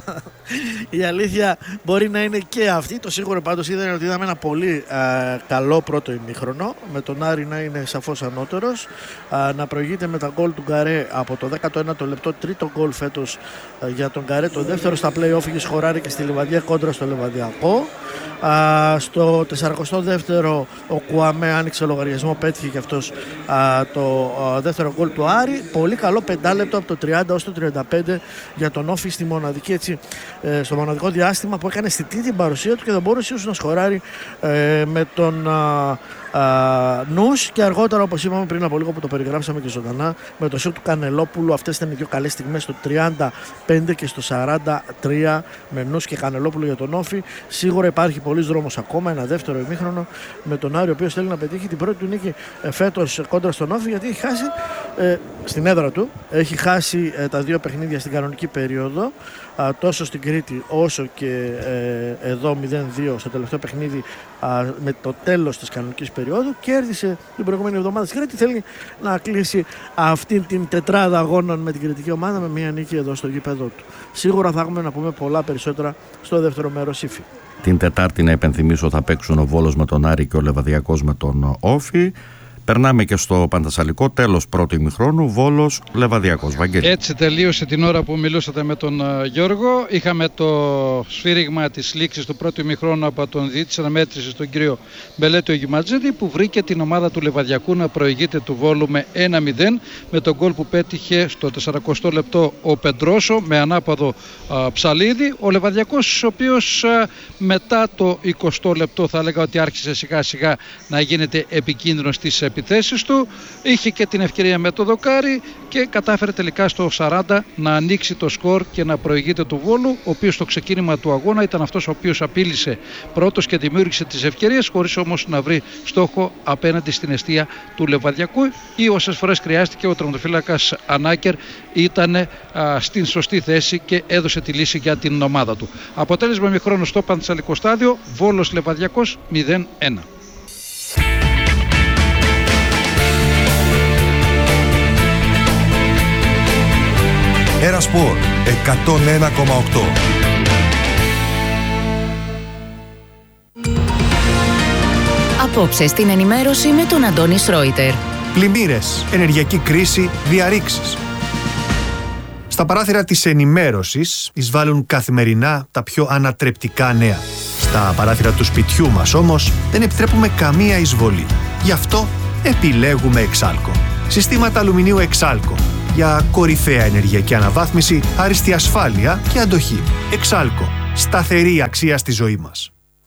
Η αλήθεια μπορεί να είναι και αυτή. Το σίγουρο πάντως ήταν ότι είδαμε ένα πολύ α, καλό πρώτο ημίχρονο, με τον Άρη να είναι σαφώς ανώτερος, α, να προηγείται με τα γκολ του Γκαρέ από το δέκατο ένατο λεπτό, τρίτο γκολ φέτος α, για τον Γκαρέ, το δεύτερο στα play-off, είχε σχοράρει και στη Λιβαδιά κόντρα στο Λεβαδιακό. Α, στο σαρανταεκτό δεύτερο ο Κουαμέ άνοιξε λογαριασμό, πέτυχε και αυτός α, το α, δεύτερο γκολ του Άρη. Πολύ καλό πεντάλεπτο από το τριάντα ως το τριάντα πέντε για τον Όφη, στη μοναδική, έτσι, ε, στο μοναδικό διάστημα που έκανε στη την παρουσία του και δεν μπορούσε ίσως να σχοράρει ε, με τον α, α, Νους, και αργότερα, όπως είπαμε πριν από λίγο που το περιγράψαμε και ζωντανά, με το σιούτ του Κανελόπουλου. Αυτές ήταν οι δύο καλές στιγμές, στο τριάντα πέντε και στο σαράντα τρία, με Νους και Κανελόπουλο για τον Όφη. Σίγουρα υπάρχει πολλής δρόμος ακόμα, ένα δεύτερο ημίχρονο με τον Άρη, ο οποίος θέλει να πετύχει την πρώτη του νίκη ε, φέτος κόντρα στον Όφη, γιατί έχει χάσει ε, στην έδρα του, έχει χάσει ε, τα δύο παιχνίδια στην κανονική περίοδο, α, τόσο στην Κρήτη όσο και ε, εδώ μηδέν δύο στο τελευταίο παιχνίδι α, με το τέλος της κανονικής περίοδου. Κέρδισε την προηγούμενη εβδομάδα στην Κρήτη, θέλει να κλείσει αυτή την τετράδα αγώνων με την κριτική ομάδα με μια νίκη εδώ στο γήπεδο του. Σίγουρα θα έχουμε να πούμε πολλά περισσότερα στο δεύτερο μέρος, Ήφη. Την Τετάρτη, να υπενθυμίσω, θα παίξουν ο Βόλος με τον Άρη και ο Λεβαδιακός με τον Όφη. Περνάμε και στο Παντασσαλικό, τέλος πρώτου ημιχρόνου, Βόλος Λεβαδιακός. Βαγγέλη. Έτσι τελείωσε την ώρα που μιλούσατε με τον uh, Γιώργο. Είχαμε το σφύριγμα της λήξης του πρώτου ημιχρόνου από τον διαιτητή της αναμέτρησης, τον κύριο Μπελέτιο Γιμάτζεδη, που βρήκε την ομάδα του Λεβαδιακού να προηγείται του Βόλου με ένα μηδέν, με τον γκολ που πέτυχε στο σαρανταεκτό λεπτό ο Πεντρόσο με ανάποδο uh, ψαλίδι. Ο Λεβαδιακός, ο οποίος uh, μετά το εικοστό λεπτό, θα έλεγα ότι άρχισε σιγά σιγά να γίνεται επικίνδυνος στις επιθέσεις του, είχε και την ευκαιρία με το δοκάρι και κατάφερε τελικά στο σαράντα να ανοίξει το σκορ και να προηγείται του Βόλου, ο οποίος στο ξεκίνημα του αγώνα ήταν αυτός ο οποίος απείλησε πρώτος και δημιούργησε τις ευκαιρίες, χωρίς όμως να βρει στόχο απέναντι στην εστία του Λεβαδιακού, ή όσες φορές χρειάστηκε ο τερματοφύλακας Ανάκερ ήταν α, στην σωστή θέση και έδωσε τη λύση για την ομάδα του. Αποτέλεσμα ημιχρόνου στο Πανθεσσαλικό στάδιο, Βόλος Λεβαδιακός μηδέν ένα. Έρα Σπορ εκατόν ένα κόμμα οκτώ. Απόψε στην ενημέρωση με τον Αντώνη Σρόιτερ. Πλημμύρες, ενεργειακή κρίση, διαρρήξεις. Στα παράθυρα της ενημέρωσης εισβάλλουν καθημερινά τα πιο ανατρεπτικά νέα. Στα παράθυρα του σπιτιού μας όμως δεν επιτρέπουμε καμία εισβολή. Γι' αυτό επιλέγουμε Εξάλκο. Συστήματα αλουμινίου Εξάλκο. Για κορυφαία ενεργειακή αναβάθμιση, άριστη ασφάλεια και αντοχή. Εξάλκο. Σταθερή αξία στη ζωή μας.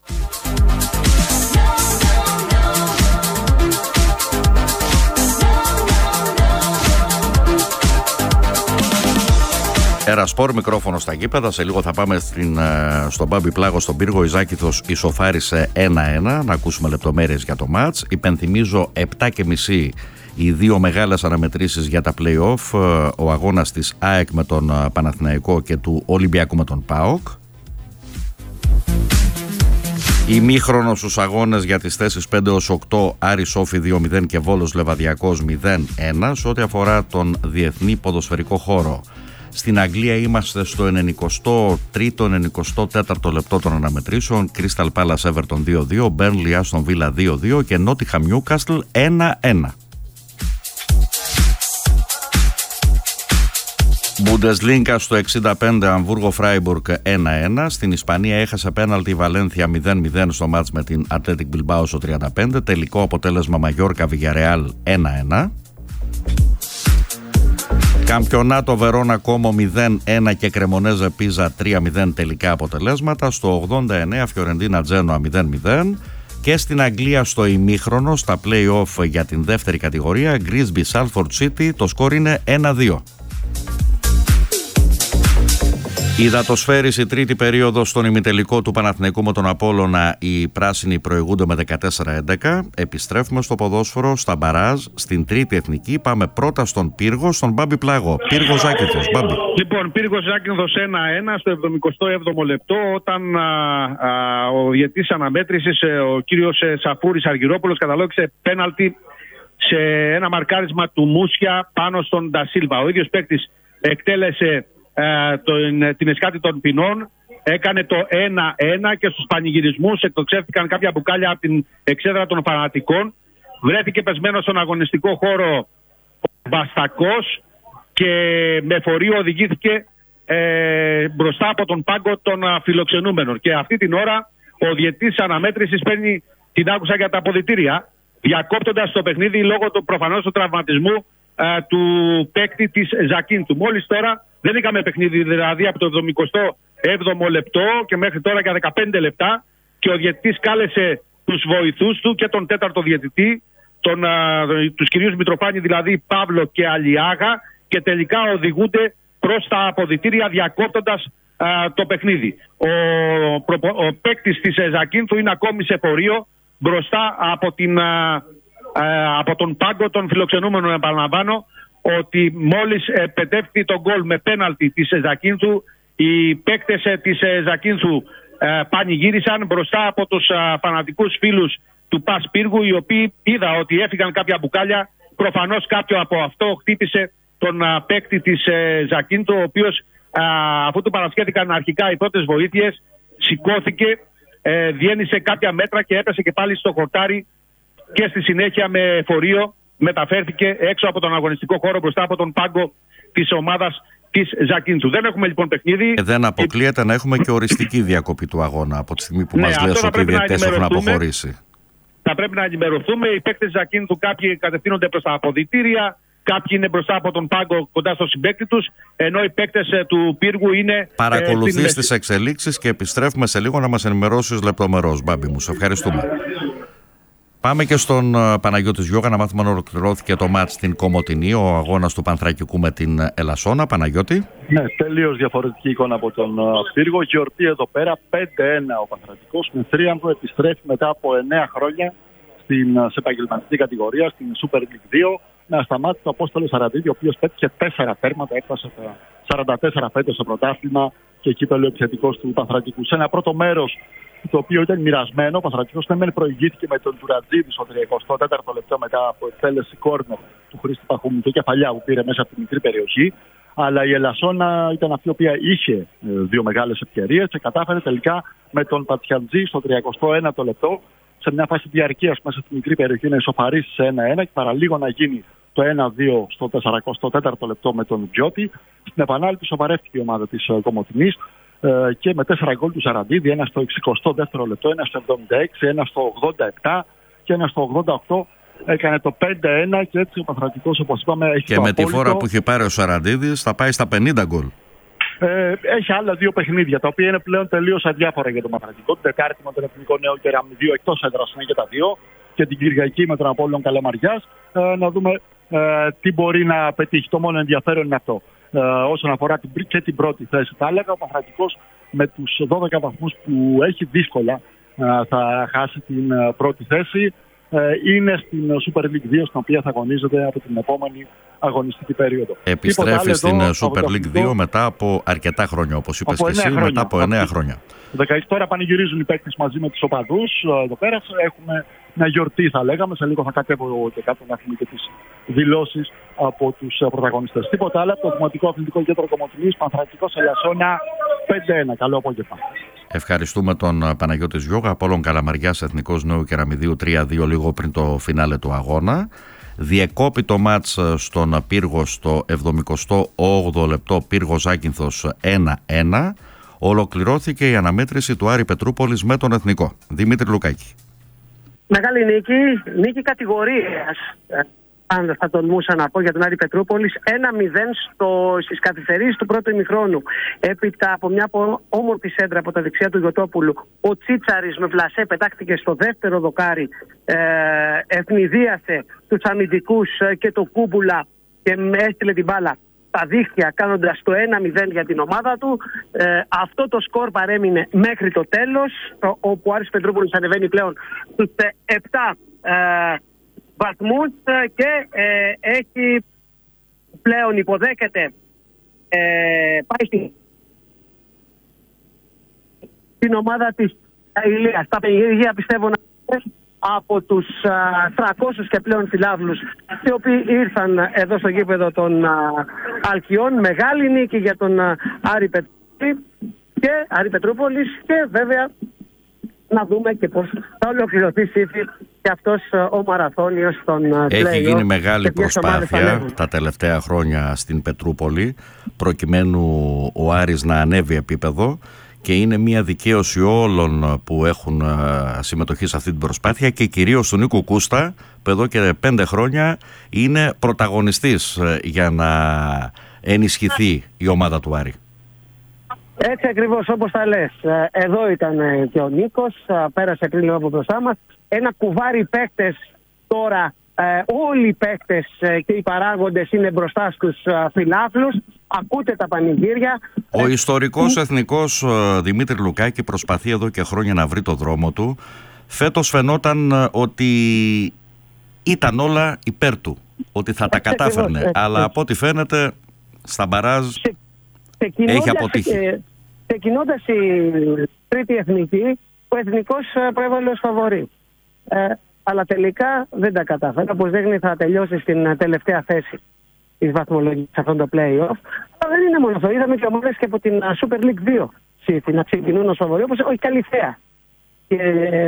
Έρα Σπορ, μικρόφωνο στα γήπεδα. Σε λίγο θα πάμε στην, στον Μπάμπη Πλάγο στον Πύργο. Η Ζάκυνθος ισοφάρισε ένα ένα. Να ακούσουμε λεπτομέρειες για το μάτς. Υπενθυμίζω επτά και μισή οι δύο μεγάλες αναμετρήσεις για τα play-off. Ο αγώνας της ΑΕΚ με τον Παναθηναϊκό και του Ολυμπιακού με τον ΠΑΟΚ. Ημίχρονο στους αγώνες για τις θέσεις πέντε έως οκτώ, Άρης Όφη δύο μηδέν και Βόλος Λεβαδιακός μηδέν ένα. Σε ό,τι αφορά τον διεθνή ποδοσφαιρικό χώρο, στην Αγγλία είμαστε στο ενενηκοστό τρίτο ενενηκοστό τέταρτο λεπτό των αναμετρήσεων. Crystal Palace Everton δύο δύο, Burnley Aston Villa δύο δύο και Nottingham Newcastle ένα ένα. Bundesliga στο εξήντα πέντε, Αμβούργο Φράιμπουργκ ένα ένα. Στην Ισπανία έχασε πέναλτι η Βαλένθια μηδέν μηδέν στο μάτς με την Athletic Bilbao στο τριάντα πέντε. Τελικό αποτέλεσμα Μαγιόρκα Villarreal ένα ένα. Καμπιονάτο Βερόνα Κόμο μηδέν ένα και Κρεμονέζε Πίζα τρία μηδέν τελικά αποτελέσματα. Στο ογδόντα εννέα Φιωρεντίνα Τζένοα μηδέν μηδέν. Και στην Αγγλία στο ημίχρονο στα play-off για την δεύτερη κατηγορία, Grimsby Salford City, το σκορ είναι ένα δύο. Υδατοσφαίριση τρίτη περίοδο στον ημιτελικό του Παναθηναϊκού με τον Απόλλωνα. Οι πράσινοι προηγούνται με δεκατέσσερα έντεκα. Επιστρέφουμε στο ποδόσφαιρο, στα μπαράζ, στην τρίτη εθνική. Πάμε πρώτα στον Πύργο, στον Μπάμπη Πλάγο. Πύργο Ζάκυνθος. Μπάμπη. Λοιπόν, Πύργο Ζάκυνθος ένα ένα στο εβδομηκοστό έβδομο λεπτό, όταν α, α, ο διαιτής αναμέτρησης, ο κύριος Σαφούρης Αργυρόπουλος, καταλόγησε πέναλτι σε ένα μαρκάρισμα του Μούσια πάνω στον Ντασίλβα. Ο ίδιος παίκτης εκτέλεσε Ε, τον, την εσκάτη των ποινών, έκανε το ένα ένα και στους πανηγυρισμούς εκτοξεύτηκαν κάποια μπουκάλια από την εξέδρα των φανατικών. Βρέθηκε πεσμένος στον αγωνιστικό χώρο ο Μπαστακός και με φορείο οδηγήθηκε ε, μπροστά από τον πάγκο των α, φιλοξενούμενων. Και αυτή την ώρα ο διαιτής αναμέτρησης παίρνει την άκουσα για τα αποδυτήρια, διακόπτοντας το παιχνίδι λόγω του προφανώς του τραυματισμού α, του παίκτη της Ζακίνθου. Μόλις τώρα δεν είχαμε παιχνίδι, δηλαδή από το εβδομηκοστό έβδομο λεπτό και μέχρι τώρα για δεκαπέντε λεπτά, και ο διαιτητής κάλεσε τους βοηθούς του και τον τέταρτο διαιτητή, τον, α, τους κυρίους Μητροφάνη, δηλαδή Παύλο και Αλιάγα, και τελικά οδηγούνται προς τα αποδυτήρια διακόπτοντας α, το παιχνίδι. Ο, ο, ο παίκτης της Ζακίνθου είναι ακόμη σε πορείο μπροστά από, την, α, α, από τον πάγκο των φιλοξενούμενων. Επαναλαμβάνω ότι μόλις ε, πετεύχθη τον γκολ με πέναλτι της Ζακίνθου, οι παίκτες ε, της ε, Ζακίνθου ε, πανηγύρισαν μπροστά από τους ε, φανατικούς φίλους του ΠΑΣ Πύργου, οι οποίοι είδα ότι έφυγαν κάποια μπουκάλια. Προφανώς κάποιο από αυτό χτύπησε τον ε, παίκτη της ε, Ζακίνθου, ο οποίος ε, αφού του παρασχέθηκαν αρχικά οι πρώτες βοήθειες, σηκώθηκε, ε, διένυσε κάποια μέτρα και έπεσε και πάλι στο χορτάρι, και στη συνέχεια με φορείο μεταφέρθηκε έξω από τον αγωνιστικό χώρο μπροστά από τον πάγκο της ομάδας της Ζακίνθου. Δεν έχουμε λοιπόν παιχνίδι. Ε, δεν αποκλείεται να έχουμε και οριστική διακοπή του αγώνα από τη στιγμή που ναι, μας λες ότι οι διαιτητές έχουν αποχωρήσει. Θα πρέπει να ενημερωθούμε. Οι παίκτες της Ζακίνθου κάποιοι κατευθύνονται προς τα αποδυτήρια, κάποιοι είναι μπροστά από τον πάγκο κοντά στο συμπαίκτη τους, ενώ οι παίκτες του Πύργου είναι. Παρακολουθείς ε, τις εξελίξεις και επιστρέφουμε σε λίγο να μας ενημερώσεις λεπτομερώς. Μπάμπη μου, σε ευχαριστούμε. Πάμε και στον Παναγιώτη Γιώγα να μάθουμε αν ολοκληρώθηκε το μάτς στην Κομοτηνή, ο αγώνας του Πανθρακικού με την Ελασσόνα. Παναγιώτη. Ναι, τελείως διαφορετική εικόνα από τον Πύργο. Γιορτή εδώ πέρα, πέντε ένα ο Πανθρακικός, με θρίαμβο επιστρέφει μετά από εννέα χρόνια στην, σε επαγγελματική κατηγορία, στην Super League δύο, με ασταμάτητο το Απόστολο Σαραντίδη, ο οποίος πέτυχε τέσσερα τέρματα, έφτασε τα σαράντα τέσσερα φέτος στο πρωτάθλημα και κύπελλο επιθετικός του Πανθρακικού. Σε ένα πρώτο μέρος, το οποίο ήταν μοιρασμένο, ο Πανθρακικός δεν προηγήθηκε με τον Τουρατζίδη στο τριακοστό τέταρτο λεπτό μετά από εκτέλεση κόρνερ του Χρήστη Παχούμου και κεφαλιά που πήρε μέσα από τη μικρή περιοχή. Αλλά η Ελασσόνα ήταν αυτή η οποία είχε δύο μεγάλες ευκαιρίες και κατάφερε τελικά με τον Πατιαντζή στο τριακοστό ένατο λεπτό, σε μια φάση διαρκείας μέσα στη μικρή περιοχή, να ισοφαρίσει σε ένα ένα και παραλίγο να γίνει το ένα δύο στο σαρανταετό τέταρτο λεπτό με τον Μπιώτη. Στην επανάληψη σοβαρεύτηκε η ομάδα της Κομοτηνής και με τέσσερα γκολ του Σαραντίδη, ένα στο εξηκοστό δεύτερο λεπτό, ένα στο εβδομήντα έξι, ένα στο ογδόντα επτά και ένα στο ογδόντα οκτώ. Έκανε το πέντε ένα και έτσι ο Παναθηναϊκός, όπως είπαμε, έχει και το με απόλυτο... τη φόρα που έχει πάρει ο Σαραντίδης θα πάει στα πενήντα γκολ. Ε, έχει άλλα δύο παιχνίδια, τα οποία είναι πλέον τελείως αδιάφορα για τον Παναθηναϊκό. Την Τετάρτη με τον Εθνικό Νέο Κεραμιδίο εκτός έδρας είναι και τα δύο, και την Κυριακή με τον Απόλλων Καλαμαριάς. Ε, να δούμε ε, τι μπορεί να πετύχει. Το μόνο ενδιαφέρον είναι αυτό. Ε, όσον αφορά την, και την πρώτη θέση, θα έλεγα ο Παναθηναϊκός με τους δώδεκα βαθμούς που έχει, δύσκολα ε, θα χάσει την ε, πρώτη θέση. Είναι στην Super League δύο, στην οποία θα αγωνίζεται από την επόμενη αγωνιστική περίοδο. Επιστρέφει στην Super League δύο μετά από αρκετά χρόνια, όπως είπες και εσύ, χρόνια. μετά από εννέα χρόνια. Τώρα πανηγυρίζουν οι παίκτες μαζί με τους οπαδούς. Εδώ πέρα έχουμε μια γιορτή, θα λέγαμε. Σε λίγο θα κατέβω και κάτω να έχουμε και τις δηλώσεις από τους πρωταγωνιστές. Τίποτα άλλο από το Δημοτικό Αθλητικό Κέντρο Κομοτηνής, Παναθηναϊκός Ελασσόνα πέντε ένα. Καλό απόγευμα. Ευχαριστούμε τον Παναγιώτη Γιώγα. Απόλλων Καλαμαριάς Εθνικός Νέου Κεραμιδίου τρία δύο, λίγο πριν το φινάλε του αγώνα. Διεκόπη το μάτς στον Πύργο στο εβδομηκοστό όγδοο λεπτό, Πύργος Ζάκυνθος ένα ένα. Ολοκληρώθηκε η αναμέτρηση του Άρη Πετρούπολης με τον Εθνικό. Δημήτρη Λουκάκη. Μεγάλη νίκη, νίκη κατηγορίας, αν θα τολμούσα να πω, για τον Άρη Πετρούπολης. ένα μηδέν στις καθυστερήσεις του πρώτου ημιχρόνου. Έπειτα από μια όμορφη σέντρα από τα δεξιά του Γιωτόπουλου, ο Τσίτσαρης με πλασέ πετάχτηκε στο δεύτερο δοκάρι, ε, ευνηδίασε τους αμυντικούς και το Κούμπουλα και έστειλε την μπάλα στα δίχτυα, κάνοντας το ένα μηδέν για την ομάδα του. Ε, αυτό το σκορ παρέμεινε μέχρι το τέλος, όπου ο Άρης Πετρούπολης ανεβαίνει πλέον στους επτά ε, βαθμούς και ε, έχει πλέον υποδέχεται ε, πάει στην, την ομάδα της Ηλίας. Τα παιχνίδια πιστεύω να από τους α, τριακόσιους και πλέον φιλάβλους, οι οποίοι ήρθαν εδώ στο γήπεδο των α, Αλκιών. Μεγάλη νίκη για τον α, Άρη Πετρούπολη και Άρη Πετρούπολης, και βέβαια να δούμε και πώς θα ολοκληρωθεί σύφη και αυτός ο μαραθώνιος στον play-off. Έχει γίνει μεγάλη προσπάθεια τα τελευταία χρόνια στην Πετρούπολη προκειμένου ο Άρης να ανέβει επίπεδο, και είναι μια δικαίωση όλων που έχουν συμμετοχή σε αυτή την προσπάθεια, και κυρίως του Νίκου Κούστα, που εδώ και πέντε χρόνια είναι πρωταγωνιστής για να ενισχυθεί η ομάδα του Άρη. Έτσι ακριβώς όπως τα λες. Εδώ ήταν και ο Νίκος, πέρασε πριν λίγο από μπροστά μας. Ένα κουβάρι παίκτες τώρα, όλοι οι παίκτες και οι παράγοντες είναι μπροστά στους φιλάθλους. Ακούτε τα πανηγύρια. Ο ιστορικός εθνικός Δημήτρη Λουκάκη προσπαθεί εδώ και χρόνια να βρει το δρόμο του. Φέτος φαινόταν ότι ήταν όλα υπέρ του, ότι θα τα κατάφερνε, αλλά από ό,τι φαίνεται στα μπαράζ έχει αποτύχει. Ξεκινώντας η τρίτη εθνική, ο εθνικός προέβαλε ως φαβορί. Ε, αλλά τελικά δεν τα κατάφερε. Όπως δείχνει, θα τελειώσει στην τελευταία θέση της βαθμολογίας σε αυτό το play-off. Αλλά δεν είναι μόνο αυτό. Είδαμε και ομάδες και από την Super League δύο να ξεκινούν ως φαβορί, όπως όχι Καλυθέα. Και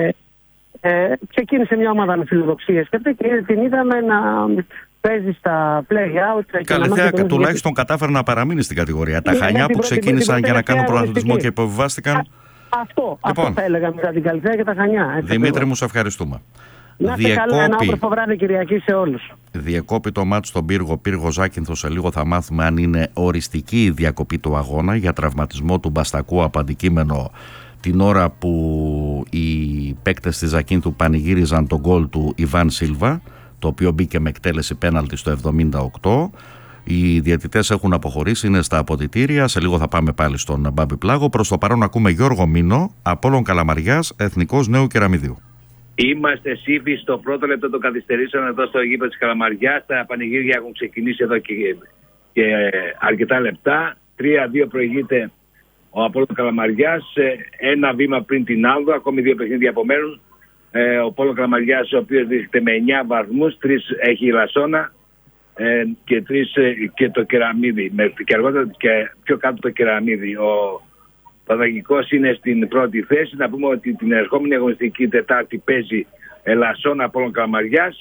ε, ξεκίνησε μια ομάδα με φιλοδοξίες και την είδαμε να παίζει στα play-out. Η Καλυθέα τουλάχιστον κατάφερε να παραμείνει στην κατηγορία. Τα Χανιά που ξεκίνησαν για να κάνουν πρωταθλητισμό και υποβιβάστηκαν. Αυτό, λοιπόν, αυτό θα έλεγα μετά την Καλυθέα και τα Χανιά. Δημήτρη μου, σε ευχαριστούμε. Να είστε καλά, ένα όμορφο βράδυ Κυριακή σε όλους. Διεκόπη το μάτς στον Πύργο, Πύργο Ζάκυνθος. Σε λίγο θα μάθουμε αν είναι οριστική η διακοπή του αγώνα για τραυματισμό του Μπαστακού από αντικείμενο την ώρα που οι παίκτες της Ζακίνθου πανηγύριζαν τον γκολ του Ιβάν Σίλβα, το οποίο μπήκε με εκτέλεση πέναλτι στο εβδομήντα οκτώ. Οι διαιτητές έχουν αποχωρήσει, είναι στα αποδυτήρια. Σε λίγο θα πάμε πάλι στον Μπάμπη Πλάγο. Προς το παρόν ακούμε Γιώργο Μήνο, Απόλλων Καλαμαριάς, Εθνικός Νέου Κεραμιδίου. Είμαστε σύμφοι στο πρώτο λεπτό των καθυστερήσεων εδώ στο γήπεδο της Καλαμαριάς. Τα πανηγύρια έχουν ξεκινήσει εδώ και, και αρκετά λεπτά. τρία δύο προηγείται ο Απόλλων Καλαμαριάς. Ένα βήμα πριν την Άλδο, ακόμη δύο παιχνίδια απομένουν. Ε, ο Απόλλων Καλαμαριάς, ο οποίος βρίσκεται με εννιά βαθμούς, τρεις έχει η Λασσόνα. ε, και τρεις ε, και το Κεραμίδι. Με, και αργότερα και πιο κάτω το Κεραμίδι. Ο Παναθηναϊκός είναι στην πρώτη θέση. Να πούμε ότι την ερχόμενη αγωνιστική Τετάρτη παίζει Ελασσόν Απόλλων Καλαμαριάς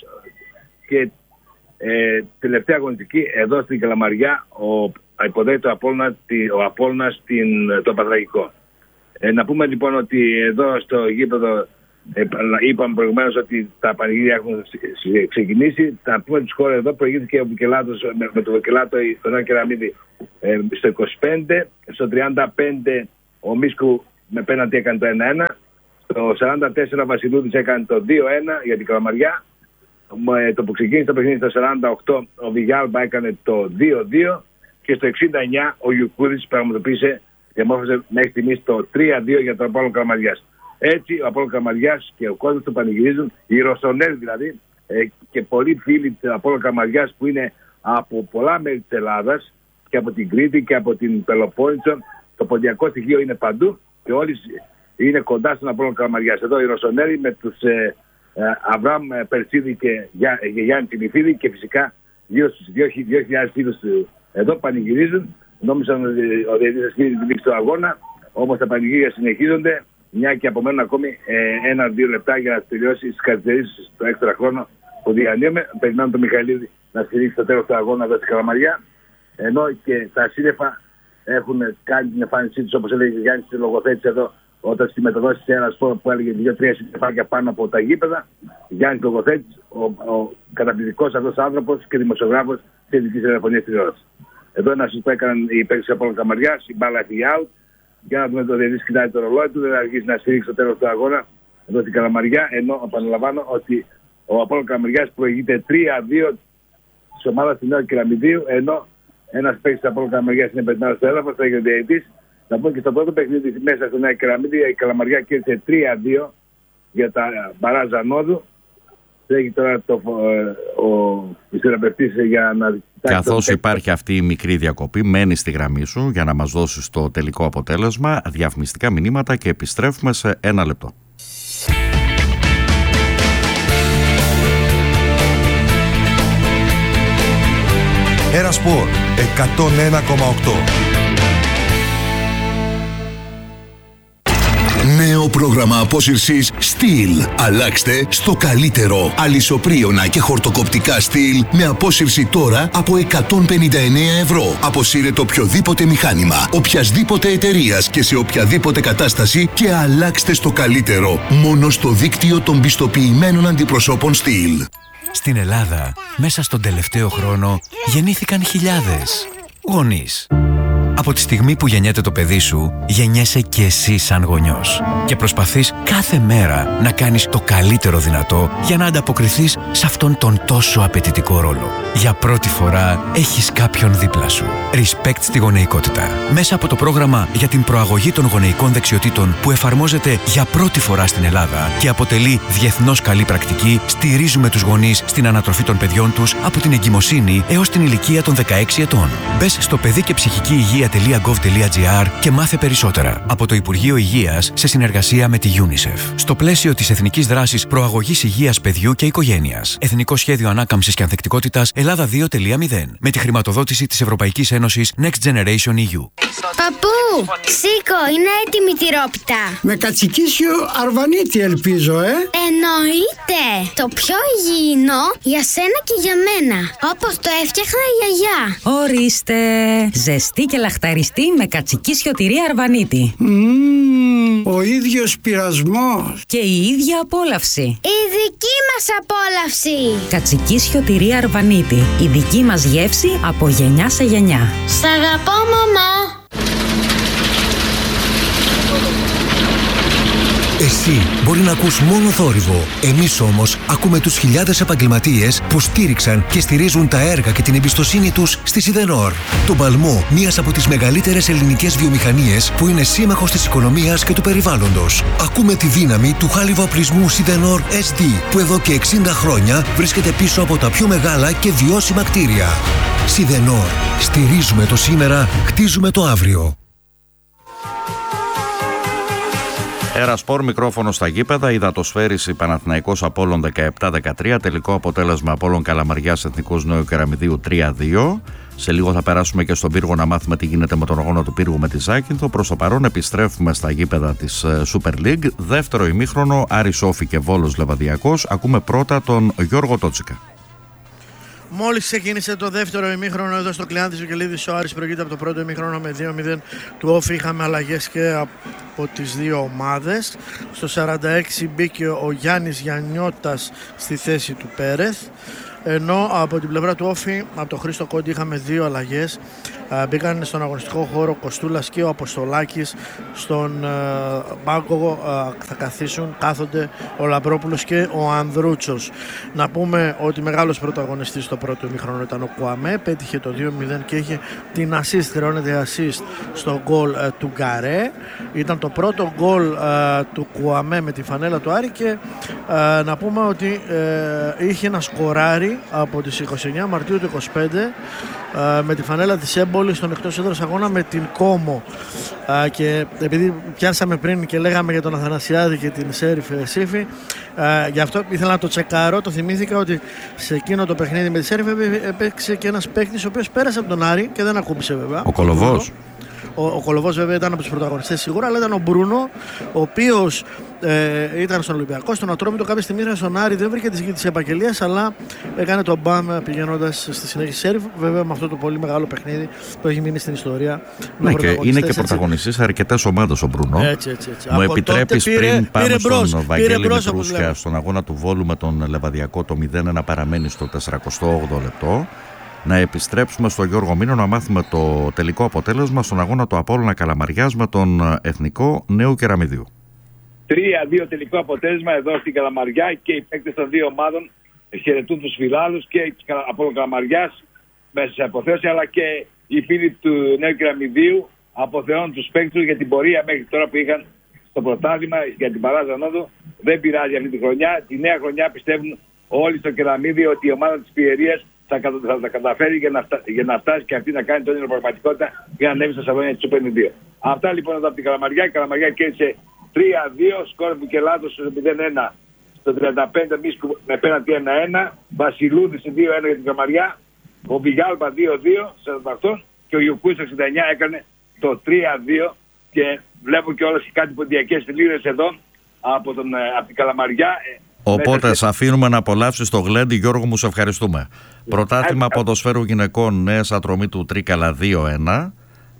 και ε, τελευταία αγωνιστική εδώ στην Καλαμαριά ο υποδέχεται ο Απόλλωνας, ο Απόλλωνας το Παναθηναϊκό. Ε, να πούμε λοιπόν ότι εδώ στο γήπεδο ε, είπαμε προηγουμένως ότι τα πανηγύρια έχουν ξεκινήσει. Θα πούμε τους χώρες εδώ, προηγήθηκε ο Βικελάτος με, με το Βικελάτο τον Νέα Κεραμίδη ε, στο είκοσι πέντε, στο τριάντα πέντε ο Μίσκου με πέναντι έκανε το ένα ένα, στο σαράντα τέσσερα Βασιλούδης έκανε το δύο ένα για την Καλαμαριά. Ε, το που ξεκίνησε το παιχνίδι στο σαράντα οκτώ ο Βιγιάλμπα έκανε το δύο δύο και στο εξήντα εννιά ο Γιουκούδης πραγματοποίησε, διαμόρφωσε μέχρι στιγμής το τρία δύο για τον Απόλλωνα Καλαμαριάς. Έτσι ο Απόλλωνα Καλαμαριάς και ο κόσμος του πανηγυρίζουν, οι Ρωσονέροι δηλαδή ε, και πολλοί φίλοι του Απόλλωνα Καλαμαριάς που είναι από πολλά μέρη της Ελλάδας και από την Κρήτη και από την Πελοπόννησο. Το ποντιακό στοιχείο είναι παντού και όλοι είναι κοντά στον Απόλλωνα Καλαμαριάς. Εδώ οι Ρωσονέροι με τους ε, ε, Αβραάμ Περσίδη και, Γιά, και Γιάννη Τιμιφίδη και φυσικά γύρω στους δύο χιλιάδες φίλους του εδώ πανηγυρίζουν. Νόμιζαν ότι ο διαιτητής θα την λήξη του αγώνα, όμως τα πανηγύρια συνεχίζονται, μια και απομένουν ακόμη ε, ένα-δύο λεπτά για να τελειώσει τις καθυστερήσεις στο έξτρα χρόνο που διανύουμε. Περιμένουμε τον Μιχαηλίδη να στηρίξει το τέλος του αγώνα εδώ στην Καλαμαριά, ενώ και τα σύννεφα έχουν κάνει την εμφάνισή τους, όπως έλεγε ο Γιάννης στη λογοθέτηση εδώ, όταν στη μεταδόση σε ένα σπόρο που έλεγε δύο-τρία συννεφάκια πάνω από τα γήπεδα. Γιάννης λογοθέτης, ο, ο καταπληκτικός αυτός άνθρωπος και δημοσιογράφος της Ελληνικής Ραδιοφωνίας τηλεόρασης. Εδώ ένα σας που έκαναν οι παίκτες από τον Καμαριάς, η μπάλα έφυγε out. Για να δούμε το διαιτητής κοιτάει το ρολόι του, δεν θα αργήσει να στηρίξει το τέλος του αγώνα εδώ στην Καλαμαριά. Ενώ επαναλαμβάνω ότι ο Απόλλων Καλαμαριάς προηγείται τρία δύο της ομάδας του Νέου Κεραμιδίου, ενώ ένας παίκτης του Απόλλων Καλαμαριάς είναι πετμένος στο έδαφος, θα έχει ο διαιτητής. Να πούμε και στο πρώτο παιχνίδι μέσα στο Νέο Κεραμίδιο η Καλαμαριά κέρδισε τρία δύο για τα μπαράζα Νόδου. Τρέχει τώρα το, ο θεραπευτής για να... Καθώς υπάρχει αυτή η μικρή διακοπή, μένει στη γραμμή σου για να μας δώσεις το τελικό αποτέλεσμα, διαφημιστικά μηνύματα και επιστρέφουμε σε ένα λεπτό. Ερασπορ εκατόν ένα κόμμα οκτώ. Νέο πρόγραμμα απόσυρσης Steel. Αλλάξτε στο καλύτερο. Αλυσοπρίωνα και χορτοκοπτικά Steel με απόσυρση τώρα από εκατόν πενήντα εννέα ευρώ. Αποσύρετε οποιοδήποτε μηχάνημα, οποιασδήποτε εταιρείας και σε οποιαδήποτε κατάσταση και αλλάξτε στο καλύτερο. Μόνο στο δίκτυο των πιστοποιημένων αντιπροσώπων Steel. Στην Ελλάδα, μέσα στον τελευταίο χρόνο, γεννήθηκαν χιλιάδες γονείς. Από τη στιγμή που γεννιέται το παιδί σου, γεννιέσαι και εσύ σαν γονιός. Και προσπαθείς κάθε μέρα να κάνεις το καλύτερο δυνατό για να ανταποκριθείς σε αυτόν τον τόσο απαιτητικό ρόλο. Για πρώτη φορά έχεις κάποιον δίπλα σου. Respect στη γονεϊκότητα. Μέσα από το πρόγραμμα για την προαγωγή των γονεϊκών δεξιοτήτων που εφαρμόζεται για πρώτη φορά στην Ελλάδα και αποτελεί διεθνώς καλή πρακτική, στηρίζουμε τους γονείς στην ανατροφή των παιδιών τους από την εγκυμοσύνη έως την ηλικία των δεκαέξι ετών. Μπες στο παιδί και ψυχική υγεία .gov.gr και μάθε περισσότερα από το Υπουργείο Υγείας σε συνεργασία με τη UNICEF. Στο πλαίσιο της Εθνικής Δράσης Προαγωγής Υγείας Παιδιού και Οικογένειας. Εθνικό Σχέδιο Ανάκαμψης και Ανθεκτικότητας Ελλάδα δύο κόμμα μηδέν. Με τη χρηματοδότηση της Ευρωπαϊκής Ένωσης Next Generation ι γιου. Παππού, σήκω, είναι έτοιμη η τυρόπιτα. Με κατσικίσιο αρβανίτη ελπίζω, ε. Εννοείται. Το πιο υγιεινό για σένα και για μένα. Όπως το έφτιαχνα η γιαγιά. Ορίστε. Ζεστή και λαχταριστή με κατσικίσιο τυρί αρβανίτη. Mm, ο ίδιος πειρασμός. Και η ίδια απόλαυση. Η δική μας απόλαυση. Κατσικίσιο τυρί αρβανίτη. Η δική μας γεύση από γενιά σε γενιά. Σ' αγαπώ, μαμά. Εσύ μπορεί να ακούς μόνο θόρυβο. Εμείς όμως ακούμε τους χιλιάδες επαγγελματίες που στήριξαν και στηρίζουν τα έργα και την εμπιστοσύνη τους στη Σιδενόρ. Το παλμό μιας από τις μεγαλύτερες ελληνικές βιομηχανίες που είναι σύμμαχος της οικονομίας και του περιβάλλοντος. Ακούμε τη δύναμη του χάλιβα-οπλισμού Σιδενόρ ες ντι που εδώ και εξήντα χρόνια βρίσκεται πίσω από τα πιο μεγάλα και βιώσιμα κτίρια. Σιδενόρ. Στηρίζουμε το σήμερα, χτίζουμε το αύριο. Ερασπορ, μικρόφωνο στα γήπεδα. Υδατοσφαίριση Παναθηναϊκός Απόλλων δεκαεπτά δεκατρία. Τελικό αποτέλεσμα Απόλλων Καλαμαριάς Εθνικός Νέου Κεραμιδίου τρία δύο. Σε λίγο θα περάσουμε και στον πύργο να μάθουμε τι γίνεται με τον αγώνα του πύργου με τη Ζάκυνθο. Προς το παρόν επιστρέφουμε στα γήπεδα της Super League. Δεύτερο ημίχρονο, Άρης Όφη και Βόλος Λεβαδιακός. Ακούμε πρώτα τον Γιώργο Τότσικα. Μόλις ξεκίνησε το δεύτερο ημίχρονο εδώ στο Κλεάνθης Βικελίδης, ο Άρης προηγείται από το πρώτο ημίχρονο με δύο μηδέν του Όφη. Είχαμε αλλαγές και από τις δύο ομάδες. Στο σαράντα έξι μπήκε ο Γιάννης Γιαννιώτας στη θέση του Πέρεθ. Ενώ από την πλευρά του Όφη, από τον Χρήστο Κόντι, είχαμε δύο αλλαγές. Μπήκαν στον αγωνιστικό χώρο ο Κοστούλας και ο Αποστολάκης. Στον πάγκο θα καθίσουν, κάθονται ο Λαμπρόπουλος και ο Ανδρούτσος. Να πούμε ότι μεγάλος πρωταγωνιστής στο πρώτο ημίχρονο ήταν ο Κουαμέ. Πέτυχε το δύο μηδέν και είχε την assist, χρεώνεται assist στο γκολ του Γκαρέ. Ήταν το πρώτο γκολ του Κουαμέ με τη φανέλα του Άρη και να πούμε ότι είχε ένα σκοράρι από τις είκοσι εννέα Μαρτίου του είκοσι πέντε με τη φανέλα της Έμπολη στον εκτός έδρας αγώνα με την Κόμο. Και επειδή πιάσαμε πριν και λέγαμε για τον Αθανασιάδη και την Σέριφ Σύφη, γι' αυτό ήθελα να το τσεκάρω. Το θυμήθηκα ότι σε εκείνο το παιχνίδι με τη Σέριφ έπαιξε και ένας παίκτης ο οποίος πέρασε από τον Άρη και δεν ακούμπησε βέβαια. Ο Κολοβός. Ο, ο Κολοβός βέβαια ήταν από τους πρωταγωνιστές σίγουρα, αλλά ήταν ο Μπρούνο, ο οποίος ε, ήταν στον Ολυμπιακό, στον Ατρόμητο. Κάποια στιγμή ήταν στον Άρη, δεν βρήκε τη γη της επαγγελίας, αλλά έκανε τον μπαμ πηγαίνοντας στη συνέχεια Σέριφ. Βέβαια με αυτό το πολύ μεγάλο παιχνίδι που έχει μείνει στην ιστορία. Ναι, και είναι και πρωταγωνιστής σε αρκετές ομάδες ο Μπρούνο. Έτσι, έτσι, έτσι. Μου επιτρέπεις πριν πάμε πήρε στον μπρος, Βαγγέλη Μητρούσκα, στον αγώνα του Βόλου με τον Λεβαδιακό, το μηδέν ένα παραμένει στο σαράντα οκτώ λεπτό. Να επιστρέψουμε στο Γιώργο Μήνο να μάθουμε το τελικό αποτέλεσμα στον αγώνα του Απόλλωνα Καλαμαριάς με τον Εθνικό Νέου Κεραμιδίου. τρία δύο τελικό αποτέλεσμα εδώ στην Καλαμαριά και οι παίκτες των δύο ομάδων χαιρετούν τους φιλάλους και από Καλαμαριάς μέσα σε αποθέωση, αλλά και οι φίλοι του Νέου Κεραμιδίου αποθεώνουν τους παίκτες για την πορεία μέχρι τώρα που είχαν στο πρωτάθλημα για την παράδοση νόδου. Δεν πειράζει αυτή τη χρονιά. Τη νέα χρονιά πιστεύουν όλοι στο Κεραμίδιο ότι η ομάδα της Πιερίας θα, θα τα καταφέρει για να, φτά, για να φτάσει και αυτή να κάνει το όνειρο πραγματικότητα για να ανέβει στα σαβόνια της Super δύο. Αυτά λοιπόν εδώ από την Καλαμαριά. Η Καλαμαριά κέρδισε τρία δύο, σκόρ Μπουκελάτος στο μηδέν ένα στο τριάντα πέντε, Μίσκου με πέναντι ένα ένα, Βασιλούδης δύο ένα για την Καλαμαριά, ο Βιγιάλπα δύο δύο στο σαράντα οκτώ και ο Ιουκούης εξήντα εννιά έκανε το τρία δύο και βλέπω και όλες οι κάτι ποντιακές φιλήρες εδώ από, τον, από την Καλαμαριά. Οπότε σε αφήνουμε να απολαύσεις το γλέντι. Γιώργο μου, σε ευχαριστούμε. Πρωτάθλημα ποδοσφαίρου γυναικών Νέας Ατρωμίτου Τρίκαλα δύο ένα,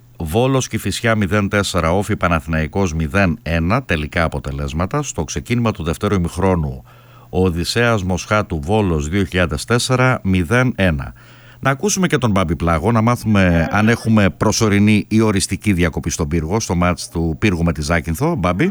Βόλος Κηφισιά μηδέν τέσσερα, Όφη Παναθηναϊκός μηδέν ένα, τελικά αποτελέσματα. Στο ξεκίνημα του δευτέρου ημιχρόνου ο Οδυσσέας Μοσχάτου Βόλος δύο χιλιάδες τέσσερα μηδέν ένα. Να ακούσουμε και τον Μπάμπη Πλάγο, να μάθουμε αν έχουμε προσωρινή ή οριστική διακοπή στον πύργο, στο μάτς του πύργου με τη Ζάκυνθο. Μπάμπη.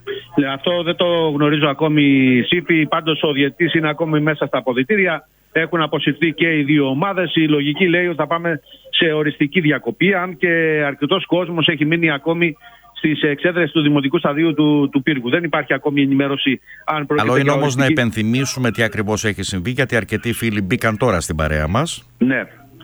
Αυτό δεν το γνωρίζω ακόμη, Σίπη. Πάντως ο διαιτητής είναι ακόμη μέσα στα αποδυτήρια. Έχουν αποσυρθεί και οι δύο ομάδες. Η λογική λέει ότι θα πάμε σε οριστική διακοπή, αν και αρκετός κόσμος έχει μείνει ακόμη στις εξέδρες του Δημοτικού Σταδίου του, του πύργου. Δεν υπάρχει ακόμη ενημέρωση αν πρόκειται. Καλό είναι όμως οριστική... να υπενθυμίσουμε τι ακριβώς έχει συμβεί, γιατί αρκετοί φίλοι μπήκαν τώρα στην παρέα μας. Ναι.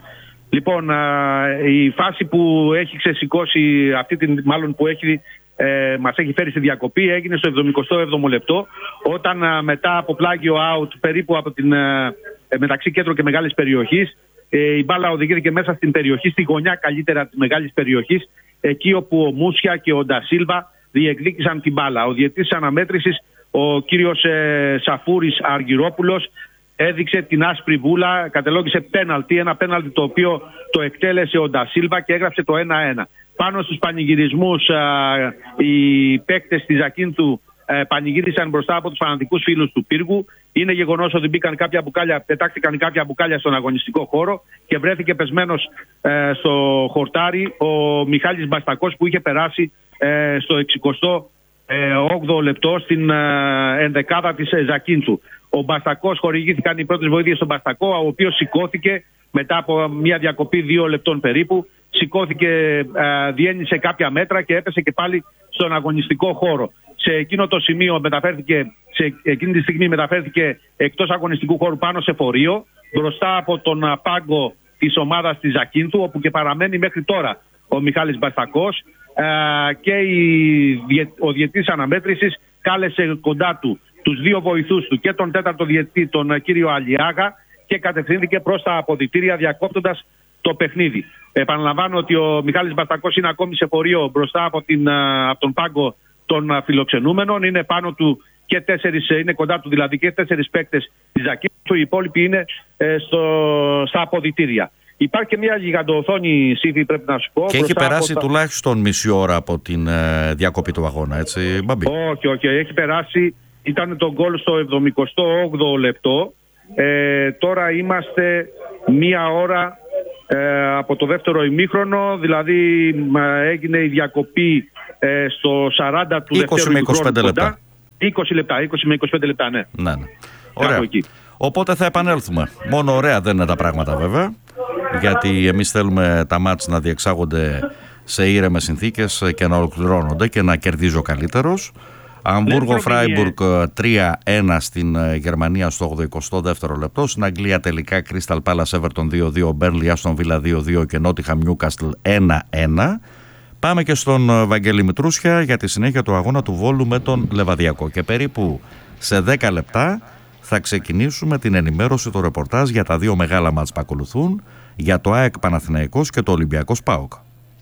Λοιπόν, α, η φάση που έχει ξεσηκώσει, αυτή την, μάλλον που έχει, ε, μας έχει φέρει στη διακοπή, έγινε στο εβδομηκοστό έβδομο λεπτό, όταν α, μετά από πλάγιο out περίπου από την, ε, μεταξύ κέντρο και μεγάλης περιοχής, ε, η μπάλα οδηγήθηκε μέσα στην περιοχή, στη γωνιά καλύτερα της μεγάλης περιοχής, εκεί όπου ο Μούσια και ο Ντασίλβα διεκδίκησαν την μπάλα. Ο διαιτητής αναμέτρησης, ο κύριος ε, Σαφούρης Αργυρόπουλος, έδειξε την άσπρη βούλα, κατελόγησε πέναλτι, ένα πέναλτι το οποίο το εκτέλεσε ο Ντασίλβα και έγραψε το ένα ένα. Πάνω στους πανηγυρισμούς α, οι παίκτες της Ζακίνθου ε, πανηγύρισαν μπροστά από τους φανατικούς φίλους του πύργου. Είναι γεγονός ότι μπήκαν κάποια μπουκάλια, πετάχτηκαν κάποια μπουκάλια στον αγωνιστικό χώρο και βρέθηκε πεσμένος ε, στο χορτάρι ο Μιχάλης Μπαστακός, που είχε περάσει ε, στο εξηκοστό όγδοο λεπτό στην ε, ενδεκάδα της ε, Ζακίνθου. Ο Μπαστακός, χορηγήθηκαν οι πρώτες βοήθειες στον Μπαστακό, ο οποίος σηκώθηκε μετά από μια διακοπή δύο λεπτών περίπου. Σηκώθηκε, ε, διένυσε κάποια μέτρα και έπεσε και πάλι στον αγωνιστικό χώρο. Σε εκείνο το σημείο μεταφέρθηκε, σε εκείνη τη στιγμή μεταφέρθηκε εκτός αγωνιστικού χώρου πάνω σε φορείο, μπροστά από τον πάγκο της ομάδας της Ζακίνθου, όπου και παραμένει μέχρι τώρα ο Μιχάλης Μπαστακός. και ο διαιτητής αναμέτρησης κάλεσε κοντά του τους δύο βοηθούς του και τον τέταρτο διαιτητή, τον κύριο Αλιάγα, και κατευθύνθηκε προς τα αποδυτήρια διακόπτοντας το παιχνίδι. Επαναλαμβάνω ότι ο Μιχάλης Μπαστακός είναι ακόμη σε πορείο μπροστά από, την, από τον πάγκο των φιλοξενούμενων. Είναι πάνω του και τέσσερις, είναι κοντά του δηλαδή και τέσσερις παίκτες της Ζακίνθου. Οι υπόλοιποι είναι ε, στο, στα αποδυτήρια. Υπάρχει και μια γιγαντοοθόνη, Σύφη, πρέπει να σου πω. Και έχει περάσει τα... τουλάχιστον μισή ώρα από την ε, διακοπή του αγώνα, έτσι, Μπαμπή? Όχι, όχι, έχει περάσει. Ήταν το γκολ στο εβδομηκοστό όγδοο λεπτό. Ε, τώρα είμαστε μία ώρα ε, από το δεύτερο ημίχρονο, δηλαδή ε, έγινε η διακοπή ε, στο σαράντα του δεύτερου ημίχρονου. λεπτά. είκοσι λεπτά, είκοσι με είκοσι πέντε λεπτά, ναι. Ναι, ναι. Ωραία. Οπότε θα επανέλθουμε. Μόνο ωραία δεν είναι τα πράγματα βέβαια, γιατί εμείς θέλουμε τα μάτς να διεξάγονται σε ήρεμες συνθήκες και να ολοκληρώνονται και να κερδίζει ο καλύτερος. Αμβούργο Φράιμπουργκ τρία ένα στην Γερμανία στο ογδοηκοστό δεύτερο λεπτό. Στην Αγγλία τελικά Crystal Palace Everton δύο δύο, Burnley Aston Villa δύο δύο και Nottingham Newcastle ένα ένα. Πάμε και στον Βαγγέλη Μητρούσια για τη συνέχεια του αγώνα του Βόλου με τον Λεβαδιακό. Και περίπου σε δέκα λεπτά θα ξεκινήσουμε την ενημέρωση, το ρεπορτάζ για τα δύο μεγάλα μάτς που ακολουθούν, για το ΑΕΚ Παναθηναϊκός και το Ολυμπιακός ΠΑΟΚ.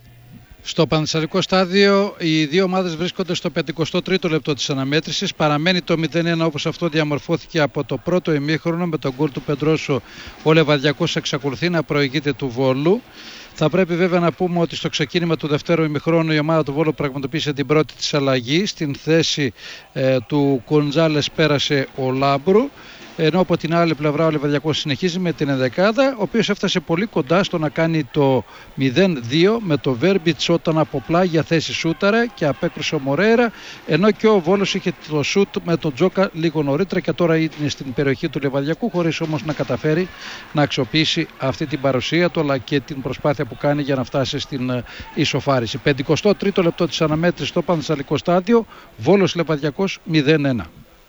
Στο Πανθεσσαλικό στάδιο οι δύο ομάδες βρίσκονται στο πενηκοστό τρίτο λεπτό της αναμέτρησης. Παραμένει το μηδέν ένα όπως αυτό διαμορφώθηκε από το πρώτο ημίχρονο. Με τον γκολ του Πεντρόσο ο Λεβαδιακός εξακολουθεί να προηγείται του Βόλου. Θα πρέπει βέβαια να πούμε ότι στο ξεκίνημα του δευτέρου ημιχρόνου η ομάδα του Βόλου πραγματοποίησε την πρώτη της αλλαγή. Στην θέση ε, του Κοντζάλες πέρασε ο Λάμπρου, ενώ από την άλλη πλευρά ο Λεβαδιακός συνεχίζει με την ενδεκάδα, ο οποίος έφτασε πολύ κοντά στο να κάνει το μηδέν δύο με το Βέρμπιτς όταν από πλάγια θέση σούταρε και απέκρουσε ο Μορέιρα, ενώ και ο Βόλος είχε το σούτ με τον Τζόκα λίγο νωρίτερα και τώρα είναι στην περιοχή του Λεβαδιακού, χωρίς όμως να καταφέρει να αξιοποιήσει αυτή την παρουσία του αλλά και την προσπάθεια που κάνει για να φτάσει στην ισοφάριση. πενηκοστό τρίτο λεπτό της αναμέτρησης στο Πανθεσσαλικό στάδιο, Βόλος Λεβαδιακός μηδέν ένα.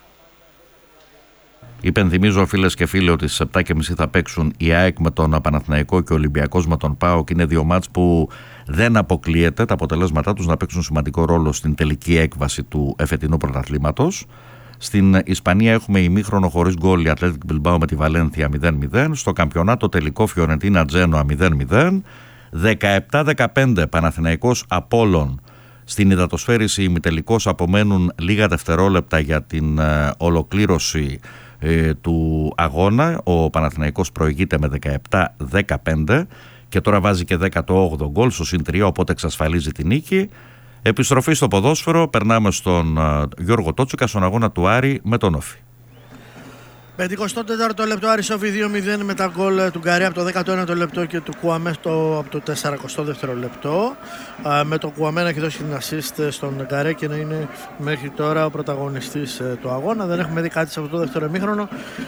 Υπενθυμίζω, φίλες και φίλοι, ότι στις επτά και μισή θα παίξουν η ΑΕΚ με τον Παναθηναϊκό και ο Ολυμπιακός με τον ΠΑΟΚ. Είναι δύο μάτς που δεν αποκλείεται τα αποτελέσματά τους να παίξουν σημαντικό ρόλο στην τελική έκβαση του εφετινού πρωταθλήματος. Στην Ισπανία έχουμε ημίχρονο χωρίς γκολ η Ατλέτικ Μπιλμπάο με τη Βαλένθια μηδέν μηδέν. Στο καμπιονάτο τελικό Φιωρεντίνα Τζένοα μηδέν μηδέν. δεκαεπτά δεκαπέντε Παναθηναϊκός Απόλλων. Στην υδατοσφαίριση ημιτελικώς απομένουν λίγα δευτερόλεπτα για την ε, ολοκλήρωση ε, του αγώνα. Ο Παναθηναϊκός προηγείται με δεκαεπτά δεκαπέντε και τώρα βάζει και δέκατο όγδοο γκολ στο συν τρία, οπότε εξασφαλίζει την νίκη. Επιστροφή στο ποδόσφαιρο, περνάμε στον ε, Γιώργο Τότσικα στον αγώνα του Άρη με τον Όφη. πενηκοστό τέταρτο λεπτό Άρης Όφη δύο μηδέν με τα γκολ του Γκαρέ από το δέκατο ένατο λεπτό και του Κουαμέ από το σαρανταοστό δεύτερο λεπτό. Με τον Κουαμέ να έχει δώσει την assist στον Γκαρέ και να είναι μέχρι τώρα ο πρωταγωνιστής του αγώνα. Δεν έχουμε δει κάτι σε αυτό το δεύτερο ημίχρονο.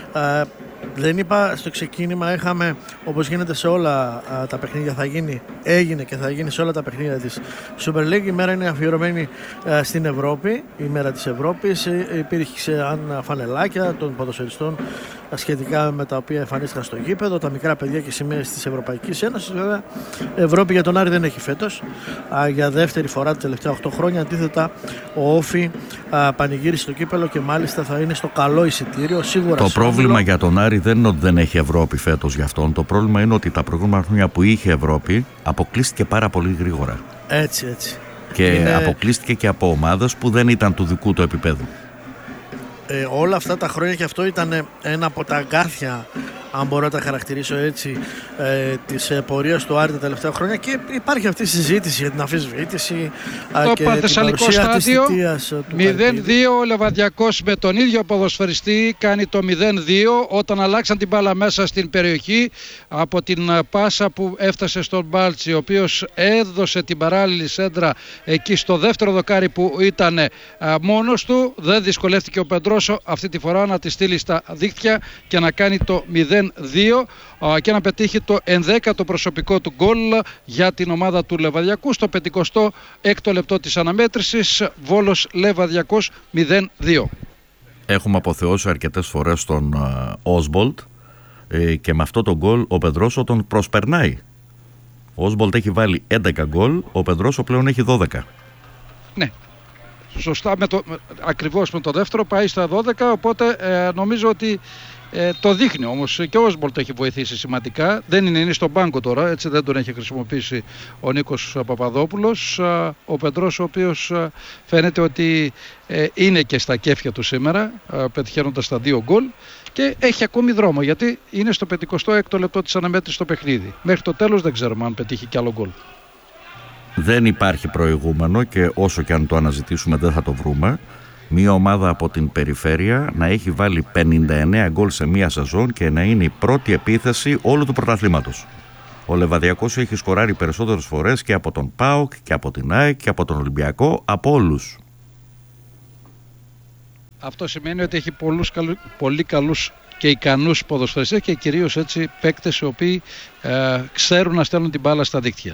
Δεν είπα στο ξεκίνημα, είχαμε όπως γίνεται σε όλα α, τα παιχνίδια, θα γίνει, έγινε και θα γίνει σε όλα τα παιχνίδια της Super League. Η μέρα είναι αφιερωμένη α, στην Ευρώπη, η μέρα της Ευρώπης. Ε, υπήρχε αν φανελάκια των ποδοσφαιριστών α, σχετικά με τα οποία εμφανίστηκαν στο γήπεδο, τα μικρά παιδιά και σημαίες της Ευρωπαϊκής Ένωσης. Βέβαια, Ευρώπη για τον Άρη δεν έχει φέτος. Α, για δεύτερη φορά τα τελευταία οκτώ χρόνια. Αντίθετα, ο Όφη α, πανηγύρισε το κύπελο και μάλιστα θα είναι στο καλό εισιτήριο. Σίγουρα το πρόβλημα για τον Άρη δεν είναι ότι δεν έχει Ευρώπη φέτος για αυτόν. Το πρόβλημα είναι ότι τα προηγούμενα χρόνια που είχε Ευρώπη αποκλείστηκε πάρα πολύ γρήγορα. Έτσι, έτσι. Και είναι... αποκλείστηκε και από ομάδες που δεν ήταν του δικού του επίπεδου. Ε, όλα αυτά τα χρόνια και αυτό ήταν ένα από τα αγκάθια, αν μπορώ να τα χαρακτηρίσω έτσι, ε, της πορείας του Άρη τα τελευταία χρόνια, και υπάρχει αυτή η συζήτηση για την αμφισβήτηση το και την παρουσία της θητείας του μηδέν δύο. Ο Λεβαδιακός με τον ίδιο ποδοσφαιριστή κάνει το μηδέν δύο όταν αλλάξαν την μπάλα μέσα στην περιοχή από την πάσα που έφτασε στον Μπάλτσι, ο οποίος έδωσε την παράλληλη σέντρα εκεί στο δεύτερο δοκάρι που ήταν μόνος του. Δεν δυσκολεύτηκε ο Πεντρόσο αυτή τη φορά να τη στείλει στα δίχτυα και να κάνει το μηδέν δύο και να πετύχει το ενδέκατο προσωπικό του γκολ για την ομάδα του Λεβαδιακού στο πενηκοστό έκτο λεπτό της αναμέτρησης. Βόλος Λεβαδιακός μηδέν δύο. Έχουμε αποθεώσει αρκετές φορές τον Όσμπολτ και με αυτό το γκολ ο Πεντρόσο τον προσπερνάει Ο Όσμπολτ έχει βάλει έντεκα γκολ, ο Πεντρόσο πλέον έχει δώδεκα. Ναι, σωστά, με το, ακριβώς με το δεύτερο πάει στα δώδεκα, οπότε ε, νομίζω ότι ε, το δείχνει όμως και ο Όσμπολτ έχει βοηθήσει σημαντικά. Δεν είναι, είναι στον πάγκο τώρα, έτσι δεν τον έχει χρησιμοποιήσει ο Νίκος Παπαδόπουλος. Ο Πεντρός, ο οποίος φαίνεται ότι ε, είναι και στα κέφια του σήμερα, ε, πετυχαίνοντας τα δύο γκολ, και έχει ακόμη δρόμο, γιατί είναι στο πενηκοστό έκτο λεπτό της αναμέτρησης στο παιχνίδι. Μέχρι το τέλος δεν ξέρουμε αν πετύχει κι άλλο γκολ. Δεν υπάρχει προηγούμενο και όσο και αν το αναζητήσουμε δεν θα το βρούμε. Μια ομάδα από την περιφέρεια να έχει βάλει πενήντα εννέα γκολ σε μία σεζόν και να είναι η πρώτη επίθεση όλου του πρωταθλήματος. Ο Λεβαδιακός έχει σκοράρει περισσότερες φορές και από τον ΠΑΟΚ και από την ΑΕΚ και από τον Ολυμπιακό, από όλους. Αυτό σημαίνει ότι έχει πολλούς, πολύ καλούς και ικανούς ποδοσφαιριστές και κυρίως έτσι παίκτες οι οποίοι ε, ξέρουν να στέλνουν την μπάλα στα δίκτυα.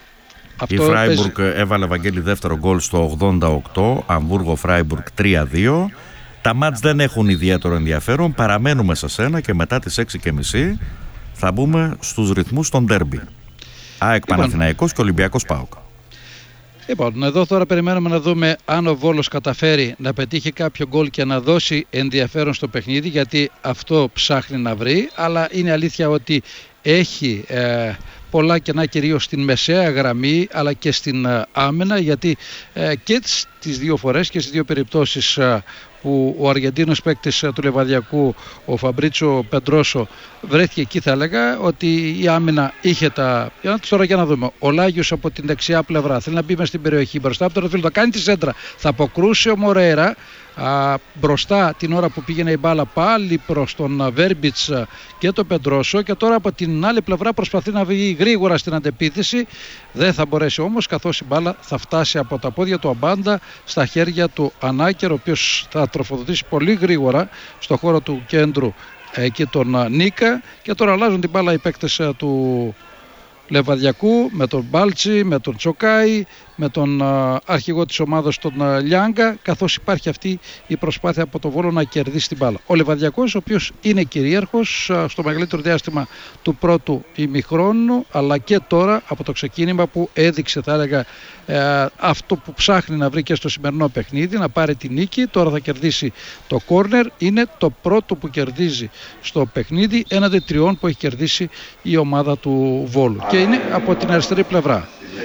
Η Φράιμπουργκ παίζει... έβαλε, Βαγγέλη, δεύτερο γκολ στο ογδόντα οκτώ, Αμβούργο Φράιμπουργκ τρία δύο. Τα μάτς δεν έχουν ιδιαίτερο ενδιαφέρον, παραμένουμε σε σένα και μετά τις έξι και μισή θα μπούμε στους ρυθμούς των ντέρμπι. ΑΕΚ λοιπόν, Παναθηναϊκός και Ολυμπιακός ΠΑΟΚ. Λοιπόν, εδώ τώρα περιμένουμε να δούμε αν ο Βόλος καταφέρει να πετύχει κάποιο γκολ και να δώσει ενδιαφέρον στο παιχνίδι, γιατί αυτό ψάχνει να βρει, αλλά είναι αλήθεια ότι έχει ε, πολλά κενά κυρίως στην μεσαία γραμμή αλλά και στην ε, άμυνα, γιατί ε, και τις δύο φορές και στις δύο περιπτώσεις ε, που ο Αργεντίνος παίκτης του Λεβαδιακού, ο Φαμπρίτσο Πεντρόσο, βρέθηκε εκεί, θα έλεγα ότι η άμυνα είχε τα... Τώρα για να δούμε, ο Λάγιος από την δεξιά πλευρά θέλει να μπει μες στην περιοχή μπροστά από τον φίλο, θα κάνει τη σέντρα, θα αποκρούσει ο Μορέιρα α, μπροστά την ώρα που πήγαινε η μπάλα πάλι προς τον Βέρμπιτς και τον Πεντρόσο, και τώρα από την άλλη πλευρά προσπαθεί να βγει γρήγορα στην αντεπίθεση. Δεν θα μπορέσει όμως, καθώς η μπάλα θα φτάσει από τα πόδια του Αμπάντα στα χέρια του Ανάκερ, ο οποίος θα τροφοδοτήσει πολύ γρήγορα στο χώρο του κέντρου εκεί τον Νίκα, και τώρα αλλάζουν την μπάλα οι παίκτες του Λεβαδιακού με τον Μπάλτσι, με τον Τσοκάη, με τον α, αρχηγό της ομάδας τον α, Λιάγκα, καθώς υπάρχει αυτή η προσπάθεια από το Βόλο να κερδίσει την μπάλα. Ο Λεβαδιακός, ο οποίος είναι κυρίαρχος α, στο μεγαλύτερο διάστημα του πρώτου ημιχρόνου, αλλά και τώρα από το ξεκίνημα που έδειξε, θα έλεγα, ε, αυτό που ψάχνει να βρει και στο σημερινό παιχνίδι, να πάρει την νίκη. Τώρα θα κερδίσει το κόρνερ, είναι το πρώτο που κερδίζει στο παιχνίδι έναντι τριών που έχει κερδίσει η ομάδα του Βόλου, και είναι από την αριστερή πλευρά.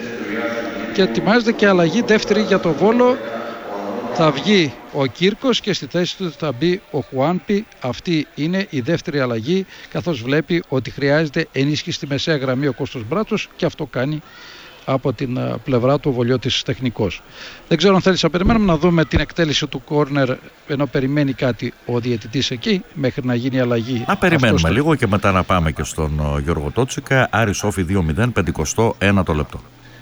Και ετοιμάζεται και αλλαγή δεύτερη για το Βόλο. Θα βγει ο Κύρκος και στη θέση του θα μπει ο Χουάνπι. Αυτή είναι η δεύτερη αλλαγή, καθώς βλέπει ότι χρειάζεται ενίσχυση στη μεσαία γραμμή ο Κώστας Μπράτσος, και αυτό κάνει από την πλευρά του ο Βολιώτης τεχνικός. Δεν ξέρω αν θέλεις να περιμένουμε να δούμε την εκτέλεση του κόρνερ, ενώ περιμένει κάτι ο διαιτητής εκεί μέχρι να γίνει η αλλαγή. Να περιμένουμε στο... λίγο και μετά να πάμε και στον Γιώργο Τότσικα. Άρης Όφη δύο μηδέν, πενηκοστό ένατο λεπτό.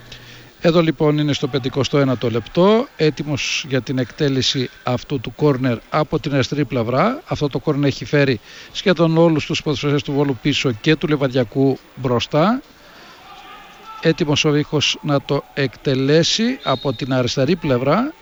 Εδώ λοιπόν είναι στο πενηκοστό ένατο λεπτό, έτοιμος για την εκτέλεση αυτού του κόρνερ από την αριστερή πλευρά. Αυτό το κόρνερ έχει φέρει σχεδόν όλους τους ποδοσφαιριστές του Βόλου πίσω και του Λεβαδιακού μπροστά. Έτοιμος ο Βίχος να το εκτελέσει από την αριστερή πλευρά.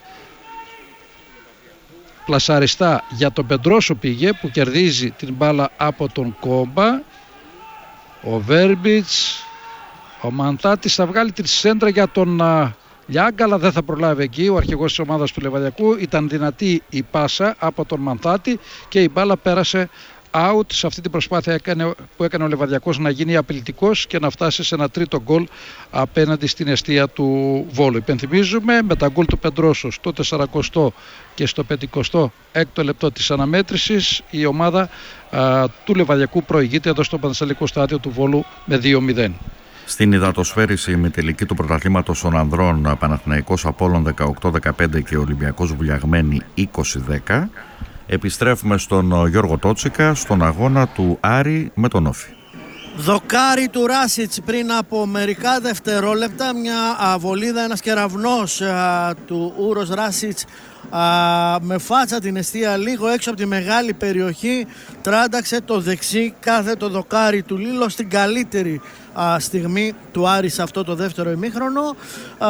Πλασαριστά για τον Πεντρόσο πήγε, που κερδίζει την μπάλα από τον Κόμπα. Ο Βέρμπιτς, ο Μαντάτης θα βγάλει τη σέντρα για τον Λιάγκα, αλλά δεν θα προλάβει εκεί. Ο αρχηγός της ομάδας του Λεβαδιακού, ήταν δυνατή η πάσα από τον Μαντάτη και η μπάλα πέρασε out. Σε αυτή την προσπάθεια έκανε, που έκανε ο Λεβαδιακός να γίνει απειλητικός και να φτάσει σε ένα τρίτο γκολ απέναντι στην εστία του Βόλου. Υπενθυμίζουμε, με τα γκολ του Πεντρόσο στο τεσσαρακοστό και στο πενηκοστό έκτο λεπτό της αναμέτρησης, η ομάδα α, του Λεβαδιακού προηγείται εδώ στο Πανθεσσαλικό στάδιο του Βόλου με δύο μηδέν. Στην υδατοσφαίριση ημιτελική του πρωταθλήματος των ανδρών, Παναθηναϊκός Απόλλων δεκαοκτώ δεκαπέντε και Ολυμπιακός Βουλιαγμένη είκοσι δέκα. Επιστρέφουμε στον Γιώργο Τότσικα, στον αγώνα του Άρη με τον Όφη. Δοκάρι του Ράσιτς πριν από μερικά δευτερόλεπτα, μια βολίδα, ένας κεραυνός α, του Ούρος Ράσιτς α, με φάτσα την εστία λίγο έξω από τη μεγάλη περιοχή, τράνταξε το δεξί κάθετο δοκάρι του Λίλο στην καλύτερη α, στιγμή του Άρη σε αυτό το δεύτερο ημίχρονο.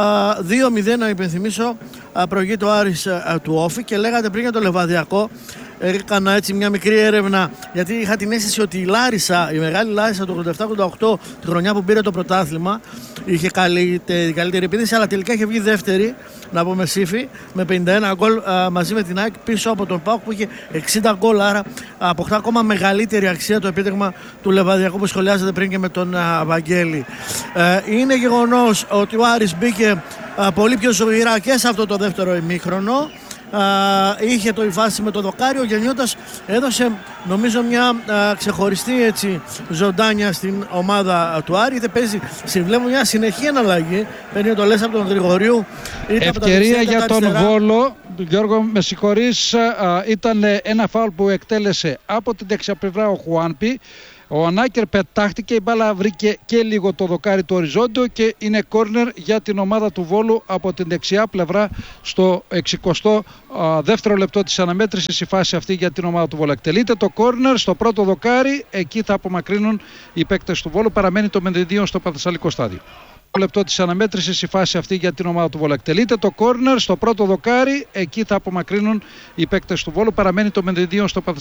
δύο μηδέν, να υπενθυμίσω, α, προηγεί το Άρης α, του Όφη, και λέγατε πριν για το Λεβαδιακό. έκανα έτσι μια μικρή έρευνα, γιατί είχα την αίσθηση ότι η Λάρισα, η μεγάλη Λάρισα το ογδόντα επτά ογδόντα οκτώ, τη χρονιά που πήρε το πρωτάθλημα, είχε καλύτερη, καλύτερη επίδεση, αλλά τελικά είχε βγει δεύτερη, να πούμε Σύφη, με πενήντα ένα γκολ μαζί με την ΑΕΚ πίσω από τον ΠΑΟΚ που είχε εξήντα γκολ, άρα αποκτά ακόμα μεγαλύτερη αξία το επίτευγμα του Λεβαδιακού που σχολιάζεται πριν και με τον α, Βαγγέλη. Ε, είναι γεγονός ότι ο Άρης μπήκε α, πολύ πιο ζωηρά και σε αυτό το δεύτερο ημίχρονο. Uh, είχε το υφάσι με το δοκάρι. Ο Γεννιώτας έδωσε νομίζω μια uh, ξεχωριστή έτσι, ζωντάνια στην ομάδα του Άρη. Είτε παίζει, συμβουλεύω μια συνεχή εναλλαγή. Παίρνει το λες από τον Γρηγορίου. Ευκαιρία για τον αριστερά. Βόλο. Γιώργο, με συγχωρείς, uh, ήταν ένα φάουλ που εκτέλεσε από την δεξιά πλευρά ο Χουάνπι. Ο Ανάκερ πετάχτηκε, η μπάλα βρήκε και λίγο το δοκάρι του οριζόντιο και είναι κόρνερ για την ομάδα του Βόλου από την δεξιά πλευρά στο εξηκοστό δεύτερο λεπτό της αναμέτρησης. Η φάση αυτή για την ομάδα του Βόλου. Εκτελείται το κόρνερ στο πρώτο δοκάρι, εκεί θα απομακρύνουν οι παίκτες του Βόλου. Παραμένει το μηδέν δύο στο Πανθεσσαλικό στάδιο. Λεπτό της αναμέτρησης, η φάση αυτή για την ομάδα του Βόλου. Εκτελείται το κόρνερ στο πρώτο δοκάρι, εκεί θα απομακρύνουν οι παίκτες του Βόλου. Παραμένει το μηδέν δύο στο Πανθεσσαλικό.